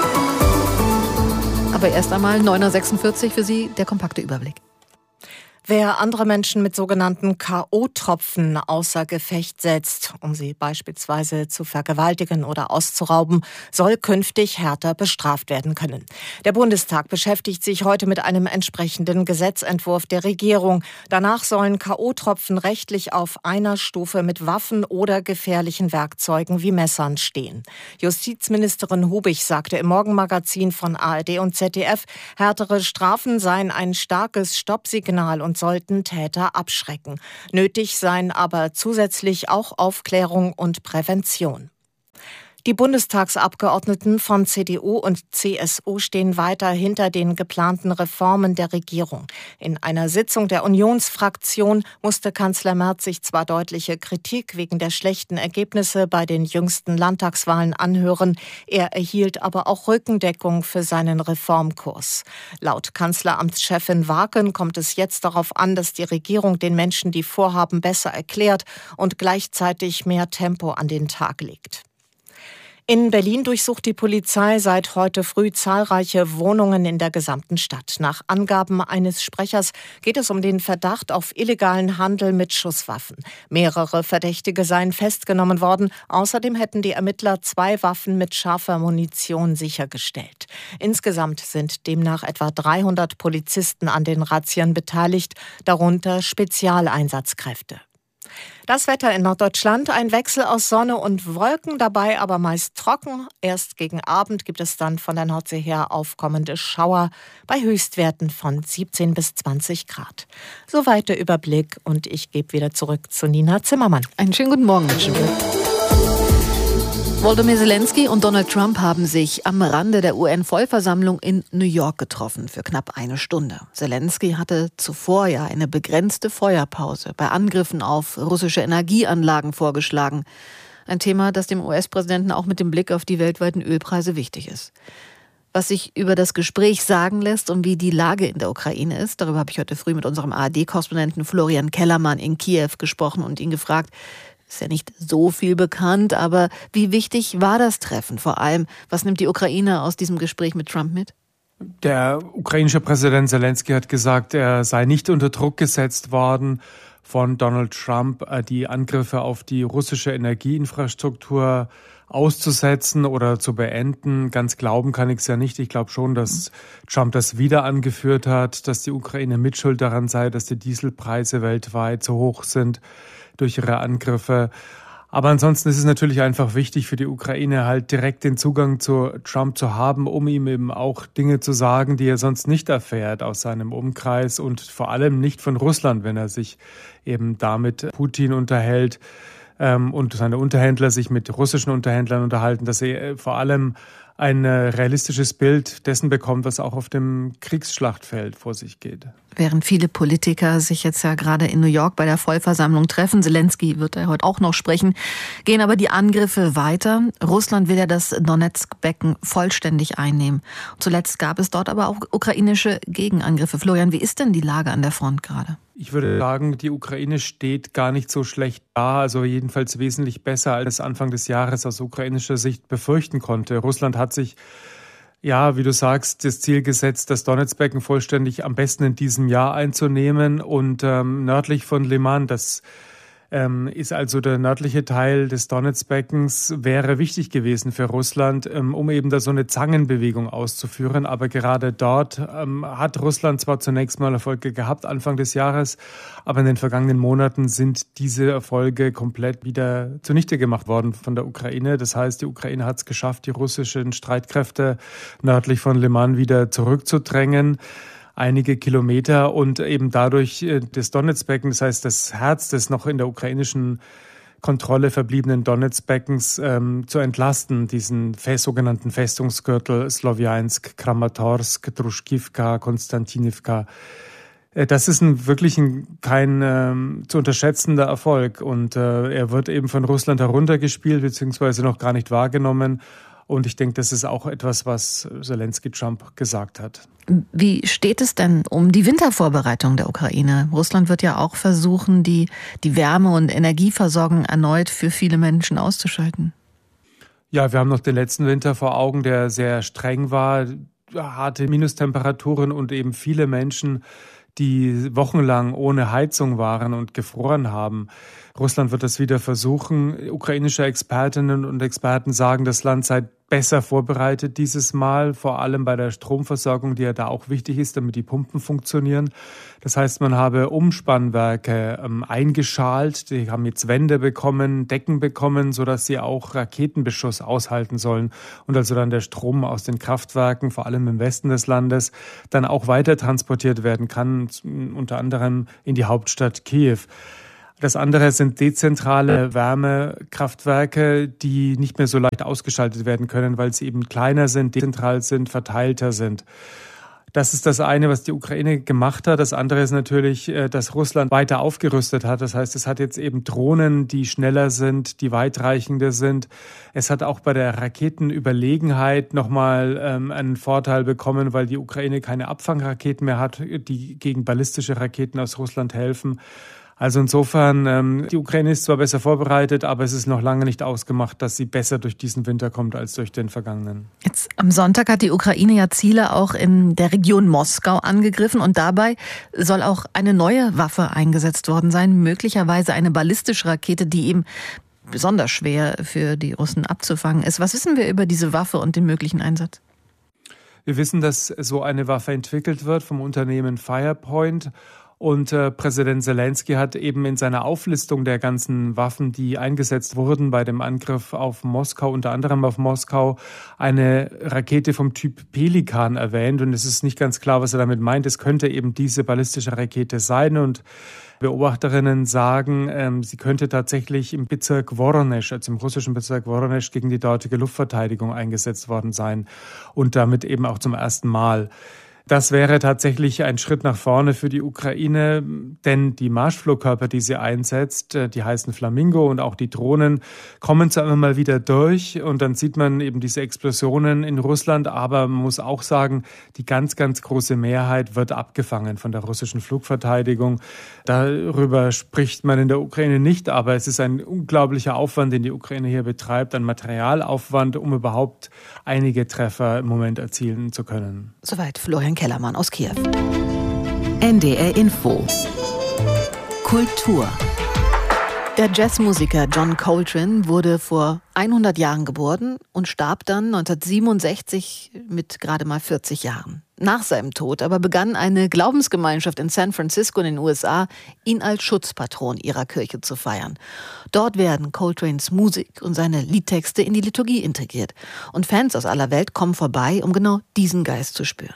Aber erst einmal 9:46 Uhr für Sie der kompakte Überblick. Wer andere Menschen mit sogenannten K.O.-Tropfen außer Gefecht setzt, um sie beispielsweise zu vergewaltigen oder auszurauben, soll künftig härter bestraft werden können. Der Bundestag beschäftigt sich heute mit einem entsprechenden Gesetzentwurf der Regierung. Danach sollen K.O.-Tropfen rechtlich auf einer Stufe mit Waffen oder gefährlichen Werkzeugen wie Messern stehen. Justizministerin Hubig sagte im Morgenmagazin von ARD und ZDF, härtere Strafen seien ein starkes Stoppsignal und sollten Täter abschrecken. Nötig seien aber zusätzlich auch Aufklärung und Prävention. Die Bundestagsabgeordneten von CDU und CSU stehen weiter hinter den geplanten Reformen der Regierung. In einer Sitzung der Unionsfraktion musste Kanzler Merz sich zwar deutliche Kritik wegen der schlechten Ergebnisse bei den jüngsten Landtagswahlen anhören, er erhielt aber auch Rückendeckung für seinen Reformkurs. Laut Kanzleramtschefin Warken kommt es jetzt darauf an, dass die Regierung den Menschen die Vorhaben besser erklärt und gleichzeitig mehr Tempo an den Tag legt. In Berlin durchsucht die Polizei seit heute früh zahlreiche Wohnungen in der gesamten Stadt. Nach Angaben eines Sprechers geht es um den Verdacht auf illegalen Handel mit Schusswaffen. Mehrere Verdächtige seien festgenommen worden. Außerdem hätten die Ermittler 2 Waffen mit scharfer Munition sichergestellt. Insgesamt sind demnach etwa 300 Polizisten an den Razzien beteiligt, darunter Spezialeinsatzkräfte. Das Wetter in Norddeutschland, ein Wechsel aus Sonne und Wolken, dabei aber meist trocken. Erst gegen Abend gibt es dann von der Nordsee her aufkommende Schauer bei Höchstwerten von 17 bis 20 Grad. Soweit der Überblick und ich gebe wieder zurück zu Nina Zimmermann. Einen schönen guten Morgen, wünschen wir. Volodymyr Zelensky und Donald Trump haben sich am Rande der UN-Vollversammlung in New York getroffen für knapp eine Stunde. Zelensky hatte zuvor ja eine begrenzte Feuerpause bei Angriffen auf russische Energieanlagen vorgeschlagen. Ein Thema, das dem US-Präsidenten auch mit dem Blick auf die weltweiten Ölpreise wichtig ist. Was sich über das Gespräch sagen lässt und wie die Lage in der Ukraine ist, darüber habe ich heute früh mit unserem ARD-Korrespondenten Florian Kellermann in Kiew gesprochen und ihn gefragt, ist ja nicht so viel bekannt, aber wie wichtig war das Treffen? Vor allem, was nimmt die Ukraine aus diesem Gespräch mit Trump mit? Der ukrainische Präsident Zelensky hat gesagt, er sei nicht unter Druck gesetzt worden von Donald Trump, die Angriffe auf die russische Energieinfrastruktur auszusetzen oder zu beenden. Ganz glauben kann ich es ja nicht. Ich glaube schon, dass Trump das wieder angeführt hat, dass die Ukraine mitschuld daran sei, dass die Dieselpreise weltweit so hoch sind durch ihre Angriffe. Aber ansonsten ist es natürlich einfach wichtig für die Ukraine, halt direkt den Zugang zu Trump zu haben, um ihm eben auch Dinge zu sagen, die er sonst nicht erfährt aus seinem Umkreis und vor allem nicht von Russland, wenn er sich eben da mit Putin unterhält und seine Unterhändler sich mit russischen Unterhändlern unterhalten, dass er vor allem ein realistisches Bild dessen bekommt, was auch auf dem Kriegsschlachtfeld vor sich geht. Während viele Politiker sich jetzt ja gerade in New York bei der Vollversammlung treffen, Zelensky wird ja heute auch noch sprechen, gehen aber die Angriffe weiter. Russland will ja das Donetsk-Becken vollständig einnehmen. Zuletzt gab es dort aber auch ukrainische Gegenangriffe. Florian, wie ist denn die Lage an der Front gerade? Ich würde sagen, die Ukraine steht gar nicht so schlecht da, also jedenfalls wesentlich besser, als es Anfang des Jahres aus ukrainischer Sicht befürchten konnte. Russland hat sich, ja, wie du sagst, das Ziel gesetzt, das Donetsbecken vollständig am besten in diesem Jahr einzunehmen und nördlich von Liman, das ist also der nördliche Teil des Donetsbeckens, wäre wichtig gewesen für Russland, um eben da so eine Zangenbewegung auszuführen. Aber gerade dort hat Russland zwar zunächst mal Erfolge gehabt Anfang des Jahres, aber in den vergangenen Monaten sind diese Erfolge komplett wieder zunichte gemacht worden von der Ukraine. Das heißt, die Ukraine hat es geschafft, die russischen Streitkräfte nördlich von Liman wieder zurückzudrängen. Einige Kilometer und eben dadurch das Donetsbecken, das heißt das Herz des noch in der ukrainischen Kontrolle verbliebenen Donetsbeckens zu entlasten, diesen sogenannten Festungsgürtel Slowjansk, Kramatorsk, Druschkivka, Konstantinivka. Das ist kein zu unterschätzender Erfolg und er wird eben von Russland heruntergespielt beziehungsweise noch gar nicht wahrgenommen. Und ich denke, das ist auch etwas, was Zelensky-Trump gesagt hat. Wie steht es denn um die Wintervorbereitung der Ukraine? Russland wird ja auch versuchen, die Wärme- und Energieversorgung erneut für viele Menschen auszuschalten. Ja, wir haben noch den letzten Winter vor Augen, der sehr streng war, harte Minustemperaturen und eben viele Menschen, die wochenlang ohne Heizung waren und gefroren haben. Russland wird das wieder versuchen. Ukrainische Expertinnen und Experten sagen, das Land sei besser vorbereitet dieses Mal, vor allem bei der Stromversorgung, die ja da auch wichtig ist, damit die Pumpen funktionieren. Das heißt, man habe Umspannwerke eingeschalt, die haben jetzt Wände bekommen, Decken bekommen, sodass sie auch Raketenbeschuss aushalten sollen und also dann der Strom aus den Kraftwerken, vor allem im Westen des Landes, dann auch weiter transportiert werden kann, unter anderem in die Hauptstadt Kiew. Das andere sind dezentrale Wärmekraftwerke, die nicht mehr so leicht ausgeschaltet werden können, weil sie eben kleiner sind, dezentral sind, verteilter sind. Das ist das eine, was die Ukraine gemacht hat. Das andere ist natürlich, dass Russland weiter aufgerüstet hat. Das heißt, es hat jetzt eben Drohnen, die schneller sind, die weitreichender sind. Es hat auch bei der Raketenüberlegenheit nochmal einen Vorteil bekommen, weil die Ukraine keine Abfangraketen mehr hat, die gegen ballistische Raketen aus Russland helfen. Also insofern, die Ukraine ist zwar besser vorbereitet, aber es ist noch lange nicht ausgemacht, dass sie besser durch diesen Winter kommt als durch den vergangenen. Jetzt am Sonntag hat die Ukraine ja Ziele auch in der Region Moskau angegriffen und dabei soll auch eine neue Waffe eingesetzt worden sein, möglicherweise eine ballistische Rakete, die eben besonders schwer für die Russen abzufangen ist. Was wissen wir über diese Waffe und den möglichen Einsatz? Wir wissen, dass so eine Waffe entwickelt wird vom Unternehmen Firepoint. Und Präsident Zelensky hat eben in seiner Auflistung der ganzen Waffen, die eingesetzt wurden bei dem Angriff auf Moskau, unter anderem auf Moskau, eine Rakete vom Typ Pelikan erwähnt. Und es ist nicht ganz klar, was er damit meint. Es könnte eben diese ballistische Rakete sein. Und Beobachterinnen sagen, sie könnte tatsächlich im Bezirk Woronesch, also im russischen Bezirk Woronesch, gegen die dortige Luftverteidigung eingesetzt worden sein. Und damit eben auch zum ersten Mal. Das wäre tatsächlich ein Schritt nach vorne für die Ukraine, denn die Marschflugkörper, die sie einsetzt, die heißen Flamingo und auch die Drohnen, kommen zwar immer mal wieder durch und dann sieht man eben diese Explosionen in Russland, aber man muss auch sagen, die ganz, ganz große Mehrheit wird abgefangen von der russischen Flugverteidigung. Darüber spricht man in der Ukraine nicht, aber es ist ein unglaublicher Aufwand, den die Ukraine hier betreibt, ein Materialaufwand, um überhaupt einige Treffer im Moment erzielen zu können. Soweit Florian Kellermann aus Kiew. NDR Info. Kultur. Der Jazzmusiker John Coltrane wurde vor 100 Jahren geboren und starb dann 1967 mit gerade mal 40 Jahren. Nach seinem Tod aber begann eine Glaubensgemeinschaft in San Francisco in den USA, ihn als Schutzpatron ihrer Kirche zu feiern. Dort werden Coltranes Musik und seine Liedtexte in die Liturgie integriert. Und Fans aus aller Welt kommen vorbei, um genau diesen Geist zu spüren.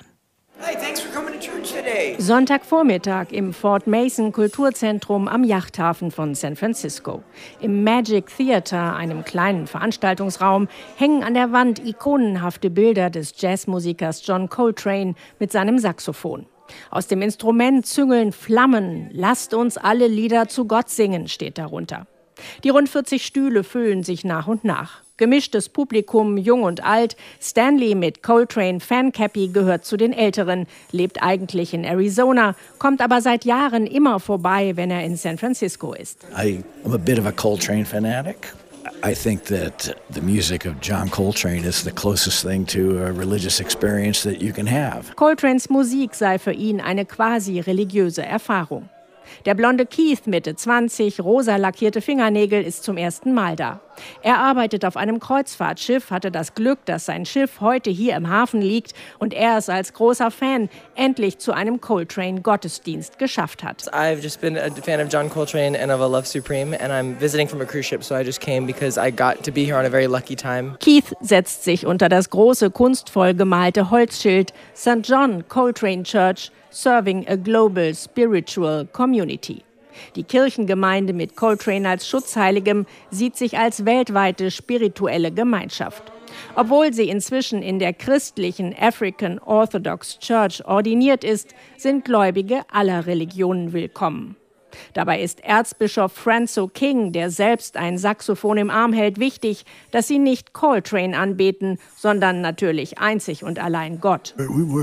Sonntagvormittag im Fort Mason Kulturzentrum am Yachthafen von San Francisco. Im Magic Theater, einem kleinen Veranstaltungsraum, hängen an der Wand ikonenhafte Bilder des Jazzmusikers John Coltrane mit seinem Saxophon. Aus dem Instrument züngeln Flammen. Lasst uns alle Lieder zu Gott singen, steht darunter. Die rund 40 Stühle füllen sich nach und nach. Gemischtes Publikum, jung und alt. Stanley mit Coltrane-Fancappy gehört zu den Älteren, lebt eigentlich in Arizona, kommt aber seit Jahren immer vorbei, wenn er in San Francisco ist. I'm a bit of a Coltrane fanatic. I think that the music of John Coltrane is the closest thing to a religious experience that you can have. Coltranes Musik sei für ihn eine quasi religiöse Erfahrung. Der blonde Keith, Mitte 20, rosa lackierte Fingernägel, ist zum ersten Mal da. Er arbeitet auf einem Kreuzfahrtschiff, hatte das Glück, dass sein Schiff heute hier im Hafen liegt und er es als großer Fan endlich zu einem Coltrane-Gottesdienst geschafft hat. I've just been a fan of John Coltrane and of A Love Supreme and I'm visiting from a cruise ship, so I just came because I got to be here on a very lucky time. Keith setzt sich unter das große, kunstvoll gemalte Holzschild St. John Coltrane Church, Serving a Global Spiritual Community. Die Kirchengemeinde mit Coltrane als Schutzheiligem sieht sich als weltweite spirituelle Gemeinschaft. Obwohl sie inzwischen in der christlichen African Orthodox Church ordiniert ist, sind Gläubige aller Religionen willkommen. Dabei ist Erzbischof Franco King, der selbst ein Saxophon im Arm hält, wichtig, dass sie nicht Coltrane anbeten, sondern natürlich einzig und allein Gott.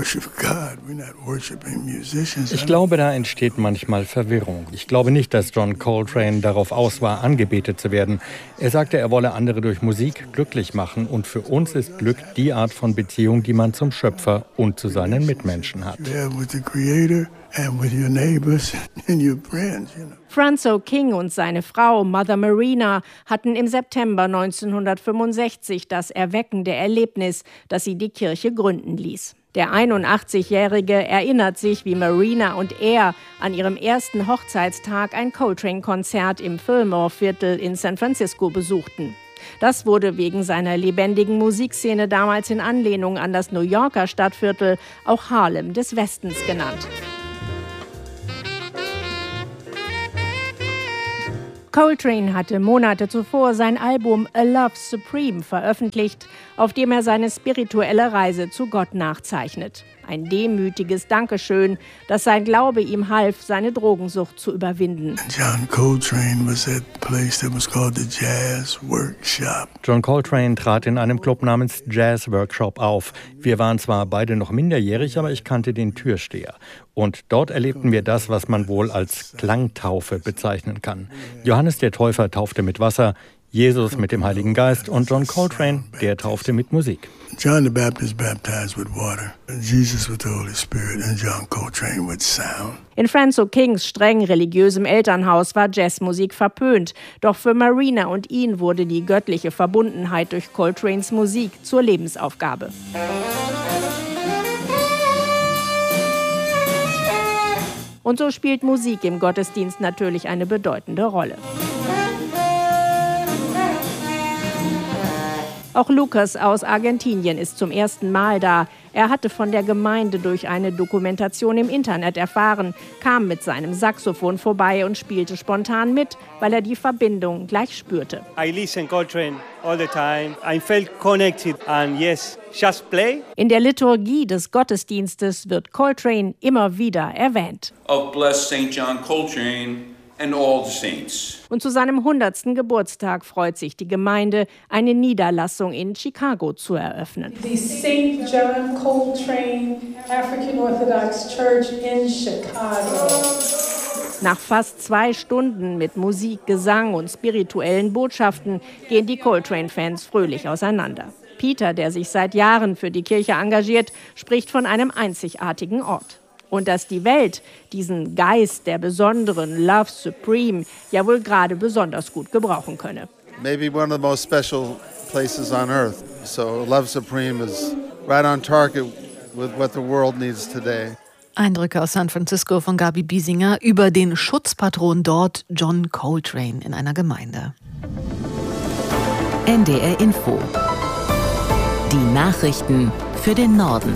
Ich glaube, da entsteht manchmal Verwirrung. Ich glaube nicht, dass John Coltrane darauf aus war, angebetet zu werden. Er sagte, er wolle andere durch Musik glücklich machen und für uns ist Glück die Art von Beziehung, die man zum Schöpfer und zu seinen Mitmenschen hat. Franco King und seine Frau Mother Marina hatten im September 1965 das erweckende Erlebnis, dass sie die Kirche gründen ließ. Der 81-Jährige erinnert sich, wie Marina und er an ihrem ersten Hochzeitstag ein Coltrane-Konzert im Fillmore-Viertel in San Francisco besuchten. Das wurde wegen seiner lebendigen Musikszene damals in Anlehnung an das New Yorker Stadtviertel auch Harlem des Westens genannt. Coltrane hatte Monate zuvor sein Album A Love Supreme veröffentlicht, auf dem er seine spirituelle Reise zu Gott nachzeichnet. Ein demütiges Dankeschön, dass sein Glaube ihm half, seine Drogensucht zu überwinden. John Coltrane was at a place that was called the Jazz Workshop. John Coltrane trat in einem Club namens Jazz Workshop auf. Wir waren zwar beide noch minderjährig, aber ich kannte den Türsteher. Und dort erlebten wir das, was man wohl als Klangtaufe bezeichnen kann. Johannes der Täufer taufte mit Wasser, Jesus mit dem Heiligen Geist und John Coltrane, der taufte mit Musik. John the Baptist baptized with water, Jesus with the Holy Spirit and John Coltrane with sound. In Franco Kings streng religiösem Elternhaus war Jazzmusik verpönt. Doch für Marina und ihn wurde die göttliche Verbundenheit durch Coltranes Musik zur Lebensaufgabe. Und so spielt Musik im Gottesdienst natürlich eine bedeutende Rolle. Auch Lucas aus Argentinien ist zum ersten Mal da. Er hatte von der Gemeinde durch eine Dokumentation im Internet erfahren, kam mit seinem Saxophon vorbei und spielte spontan mit, weil er die Verbindung gleich spürte. I listen Coltrane all the time. I felt connected and yes, just play. In der Liturgie des Gottesdienstes wird Coltrane immer wieder erwähnt. Of blessed St. John Coltrane and all the saints. Und zu seinem 100. Geburtstag freut sich die Gemeinde, eine Niederlassung in Chicago zu eröffnen. The St. John Coltrane African Orthodox Church in Chicago. Nach fast 2 Stunden mit Musik, Gesang und spirituellen Botschaften gehen die Coltrane-Fans fröhlich auseinander. Peter, der sich seit Jahren für die Kirche engagiert, spricht von einem einzigartigen Ort. Und dass die Welt diesen Geist der besonderen Love Supreme ja wohl gerade besonders gut gebrauchen könne. Maybe one of the most special places on earth. So Love Supreme is right on target with what the world needs today. Eindrücke aus San Francisco von Gabi Biesinger über den Schutzpatron dort, John Coltrane, in einer Gemeinde. NDR Info. Die Nachrichten für den Norden.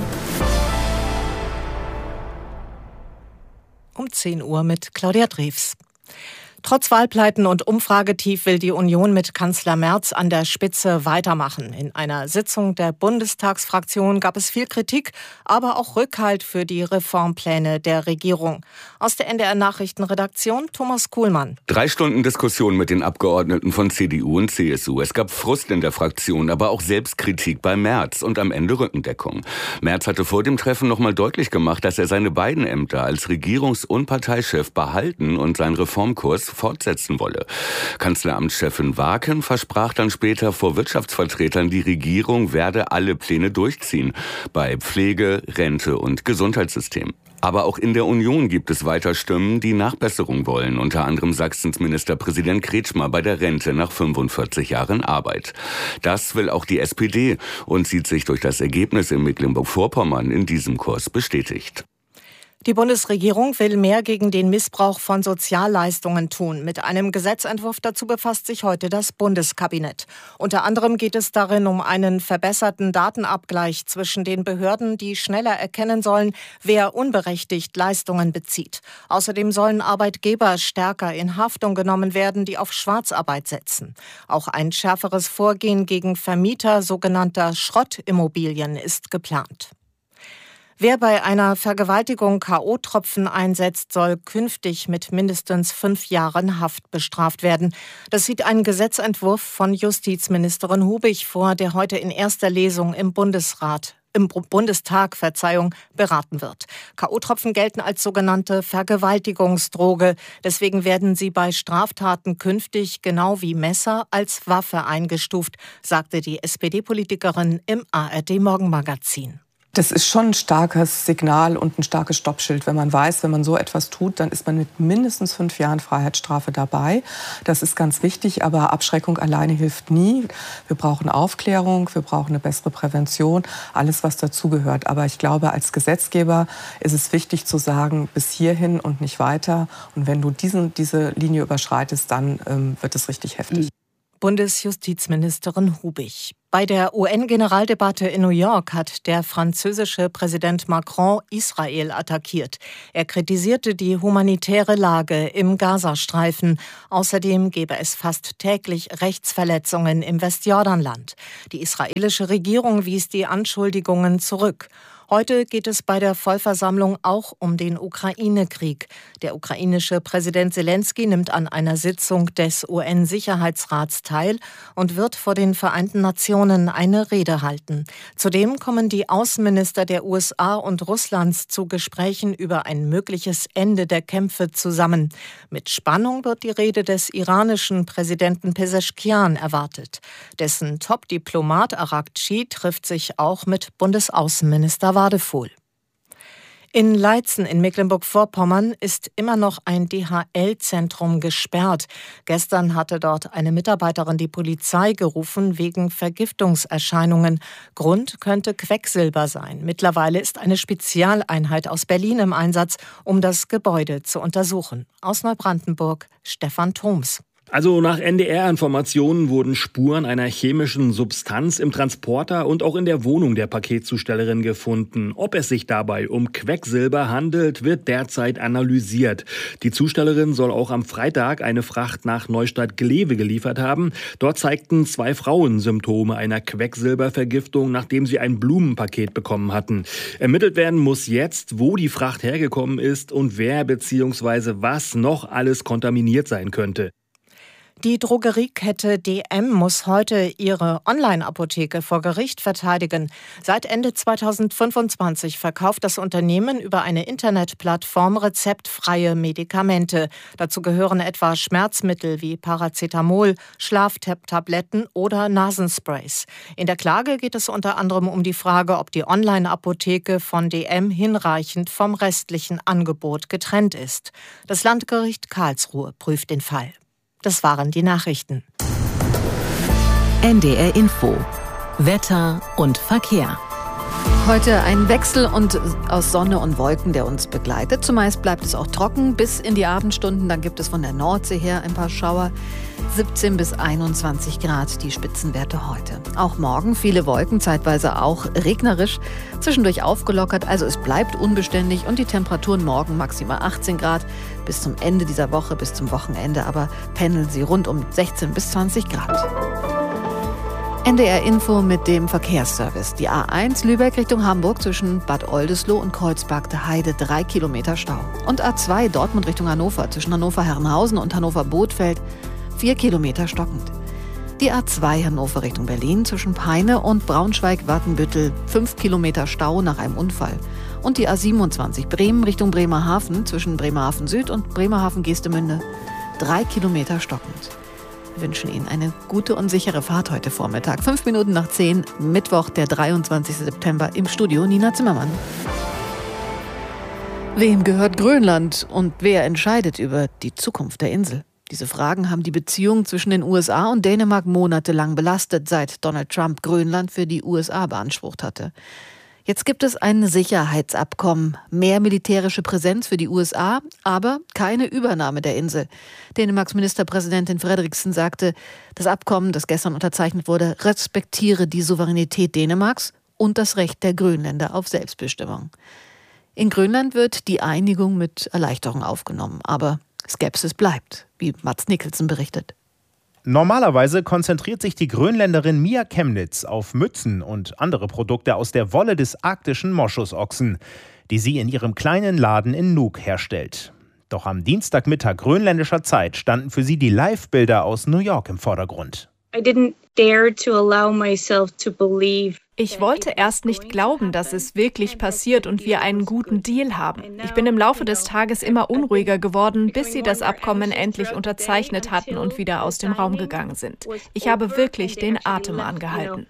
Um 10 Uhr mit Claudia Drews. Trotz Wahlpleiten und Umfragetief will die Union mit Kanzler Merz an der Spitze weitermachen. In einer Sitzung der Bundestagsfraktion gab es viel Kritik, aber auch Rückhalt für die Reformpläne der Regierung. Aus der NDR-Nachrichtenredaktion Thomas Kuhlmann. 3 Stunden Diskussion mit den Abgeordneten von CDU und CSU. Es gab Frust in der Fraktion, aber auch Selbstkritik bei Merz und am Ende Rückendeckung. Merz hatte vor dem Treffen nochmal deutlich gemacht, dass er seine beiden Ämter als Regierungs- und Parteichef behalten und seinen Reformkurs fortsetzen wolle. Kanzleramtschefin Waken versprach dann später vor Wirtschaftsvertretern, die Regierung werde alle Pläne durchziehen. Bei Pflege, Rente und Gesundheitssystem. Aber auch in der Union gibt es weiter Stimmen, die Nachbesserung wollen. Unter anderem Sachsens Ministerpräsident Kretschmer bei der Rente nach 45 Jahren Arbeit. Das will auch die SPD und sieht sich durch das Ergebnis in Mecklenburg-Vorpommern in diesem Kurs bestätigt. Die Bundesregierung will mehr gegen den Missbrauch von Sozialleistungen tun. Mit einem Gesetzentwurf dazu befasst sich heute das Bundeskabinett. Unter anderem geht es darin um einen verbesserten Datenabgleich zwischen den Behörden, die schneller erkennen sollen, wer unberechtigt Leistungen bezieht. Außerdem sollen Arbeitgeber stärker in Haftung genommen werden, die auf Schwarzarbeit setzen. Auch ein schärferes Vorgehen gegen Vermieter sogenannter Schrottimmobilien ist geplant. Wer bei einer Vergewaltigung K.O.-Tropfen einsetzt, soll künftig mit mindestens 5 Jahren Haft bestraft werden. Das sieht ein Gesetzentwurf von Justizministerin Hubig vor, der heute in erster Lesung im Bundestag beraten wird. K.O.-Tropfen gelten als sogenannte Vergewaltigungsdroge. Deswegen werden sie bei Straftaten künftig genau wie Messer als Waffe eingestuft, sagte die SPD-Politikerin im ARD-Morgenmagazin. Das ist schon ein starkes Signal und ein starkes Stoppschild. Wenn man weiß, wenn man so etwas tut, dann ist man mit mindestens 5 Jahren Freiheitsstrafe dabei. Das ist ganz wichtig, aber Abschreckung alleine hilft nie. Wir brauchen Aufklärung, wir brauchen eine bessere Prävention, alles, was dazugehört. Aber ich glaube, als Gesetzgeber ist es wichtig zu sagen, bis hierhin und nicht weiter. Und wenn du diese Linie überschreitest, dann wird es richtig heftig. Bundesjustizministerin Hubig. Bei der UN-Generaldebatte in New York hat der französische Präsident Macron Israel attackiert. Er kritisierte die humanitäre Lage im Gazastreifen. Außerdem gebe es fast täglich Rechtsverletzungen im Westjordanland. Die israelische Regierung wies die Anschuldigungen zurück. Heute geht es bei der Vollversammlung auch um den Ukraine-Krieg. Der ukrainische Präsident Selenskyj nimmt an einer Sitzung des UN-Sicherheitsrats teil und wird vor den Vereinten Nationen eine Rede halten. Zudem kommen die Außenminister der USA und Russlands zu Gesprächen über ein mögliches Ende der Kämpfe zusammen. Mit Spannung wird die Rede des iranischen Präsidenten Pezeschkian erwartet. Dessen Top-Diplomat Araghchi trifft sich auch mit Bundesaußenminister Wadefuhl. In Leitzen in Mecklenburg-Vorpommern ist immer noch ein DHL-Zentrum gesperrt. Gestern hatte dort eine Mitarbeiterin die Polizei gerufen wegen Vergiftungserscheinungen. Grund könnte Quecksilber sein. Mittlerweile ist eine Spezialeinheit aus Berlin im Einsatz, um das Gebäude zu untersuchen. Aus Neubrandenburg Stefan Thoms. Also nach NDR-Informationen wurden Spuren einer chemischen Substanz im Transporter und auch in der Wohnung der Paketzustellerin gefunden. Ob es sich dabei um Quecksilber handelt, wird derzeit analysiert. Die Zustellerin soll auch am Freitag eine Fracht nach Neustadt-Glewe geliefert haben. Dort zeigten 2 Frauen Symptome einer Quecksilbervergiftung, nachdem sie ein Blumenpaket bekommen hatten. Ermittelt werden muss jetzt, wo die Fracht hergekommen ist und wer bzw. was noch alles kontaminiert sein könnte. Die Drogeriekette DM muss heute ihre Online-Apotheke vor Gericht verteidigen. Seit Ende 2025 verkauft das Unternehmen über eine Internetplattform rezeptfreie Medikamente. Dazu gehören etwa Schmerzmittel wie Paracetamol, Schlaftabletten oder Nasensprays. In der Klage geht es unter anderem um die Frage, ob die Online-Apotheke von DM hinreichend vom restlichen Angebot getrennt ist. Das Landgericht Karlsruhe prüft den Fall. Das waren die Nachrichten. NDR Info. Wetter und Verkehr. Heute ein Wechsel aus Sonne und Wolken, der uns begleitet. Zumeist bleibt es auch trocken bis in die Abendstunden. Dann gibt es von der Nordsee her ein paar Schauer. 17 bis 21 Grad die Spitzenwerte heute. Auch morgen viele Wolken, zeitweise auch regnerisch, zwischendurch aufgelockert. Also es bleibt unbeständig und die Temperaturen morgen maximal 18 Grad. Bis zum Ende dieser Woche, bis zum Wochenende aber pendeln sie rund um 16 bis 20 Grad. NDR Info mit dem Verkehrsservice. Die A1 Lübeck Richtung Hamburg zwischen Bad Oldesloe und Kreuzberg der Heide 3 Kilometer Stau. Und A2 Dortmund Richtung Hannover zwischen Hannover-Herrenhausen und Hannover-Bothfeld 4 Kilometer stockend. Die A2 Hannover Richtung Berlin zwischen Peine und Braunschweig-Wattenbüttel 5 Kilometer Stau nach einem Unfall. Und die A27 Bremen Richtung Bremerhaven zwischen Bremerhaven Süd und Bremerhaven-Geestemünde 3 Kilometer stockend. Wir wünschen Ihnen eine gute und sichere Fahrt heute Vormittag. 5 Minuten nach 10, Mittwoch, der 23. September, im Studio Nina Zimmermann. Wem gehört Grönland und wer entscheidet über die Zukunft der Insel? Diese Fragen haben die Beziehung zwischen den USA und Dänemark monatelang belastet, seit Donald Trump Grönland für die USA beansprucht hatte. Jetzt gibt es ein Sicherheitsabkommen, mehr militärische Präsenz für die USA, aber keine Übernahme der Insel. Dänemarks Ministerpräsidentin Frederiksen sagte, das Abkommen, das gestern unterzeichnet wurde, respektiere die Souveränität Dänemarks und das Recht der Grönländer auf Selbstbestimmung. In Grönland wird die Einigung mit Erleichterung aufgenommen, aber Skepsis bleibt, wie Mats Nicholson berichtet. Normalerweise konzentriert sich die Grönländerin Mia Chemnitz auf Mützen und andere Produkte aus der Wolle des arktischen Moschusochsen, die sie in ihrem kleinen Laden in Nuuk herstellt. Doch am Dienstagmittag grönländischer Zeit standen für sie die Live-Bilder aus New York im Vordergrund. Ich wollte erst nicht glauben, dass es wirklich passiert und wir einen guten Deal haben. Ich bin im Laufe des Tages immer unruhiger geworden, bis sie das Abkommen endlich unterzeichnet hatten und wieder aus dem Raum gegangen sind. Ich habe wirklich den Atem angehalten.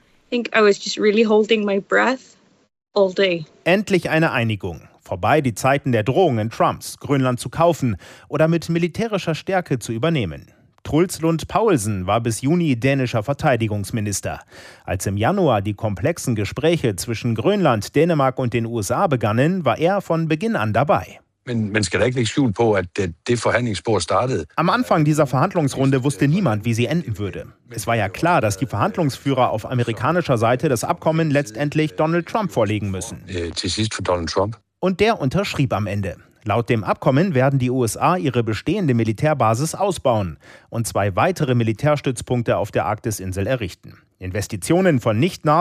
Endlich eine Einigung. Vorbei die Zeiten der Drohungen Trumps, Grönland zu kaufen oder mit militärischer Stärke zu übernehmen. Truls Lund Poulsen war bis Juni dänischer Verteidigungsminister. Als im Januar die komplexen Gespräche zwischen Grönland, Dänemark und den USA begannen, war er von Beginn an dabei. Am Anfang dieser Verhandlungsrunde wusste niemand, wie sie enden würde. Es war ja klar, dass die Verhandlungsführer auf amerikanischer Seite das Abkommen letztendlich Donald Trump vorlegen müssen. Und der unterschrieb am Ende. Laut dem Abkommen werden die USA ihre bestehende Militärbasis ausbauen und 2 weitere Militärstützpunkte auf der Arktisinsel errichten. Investitionen von nicht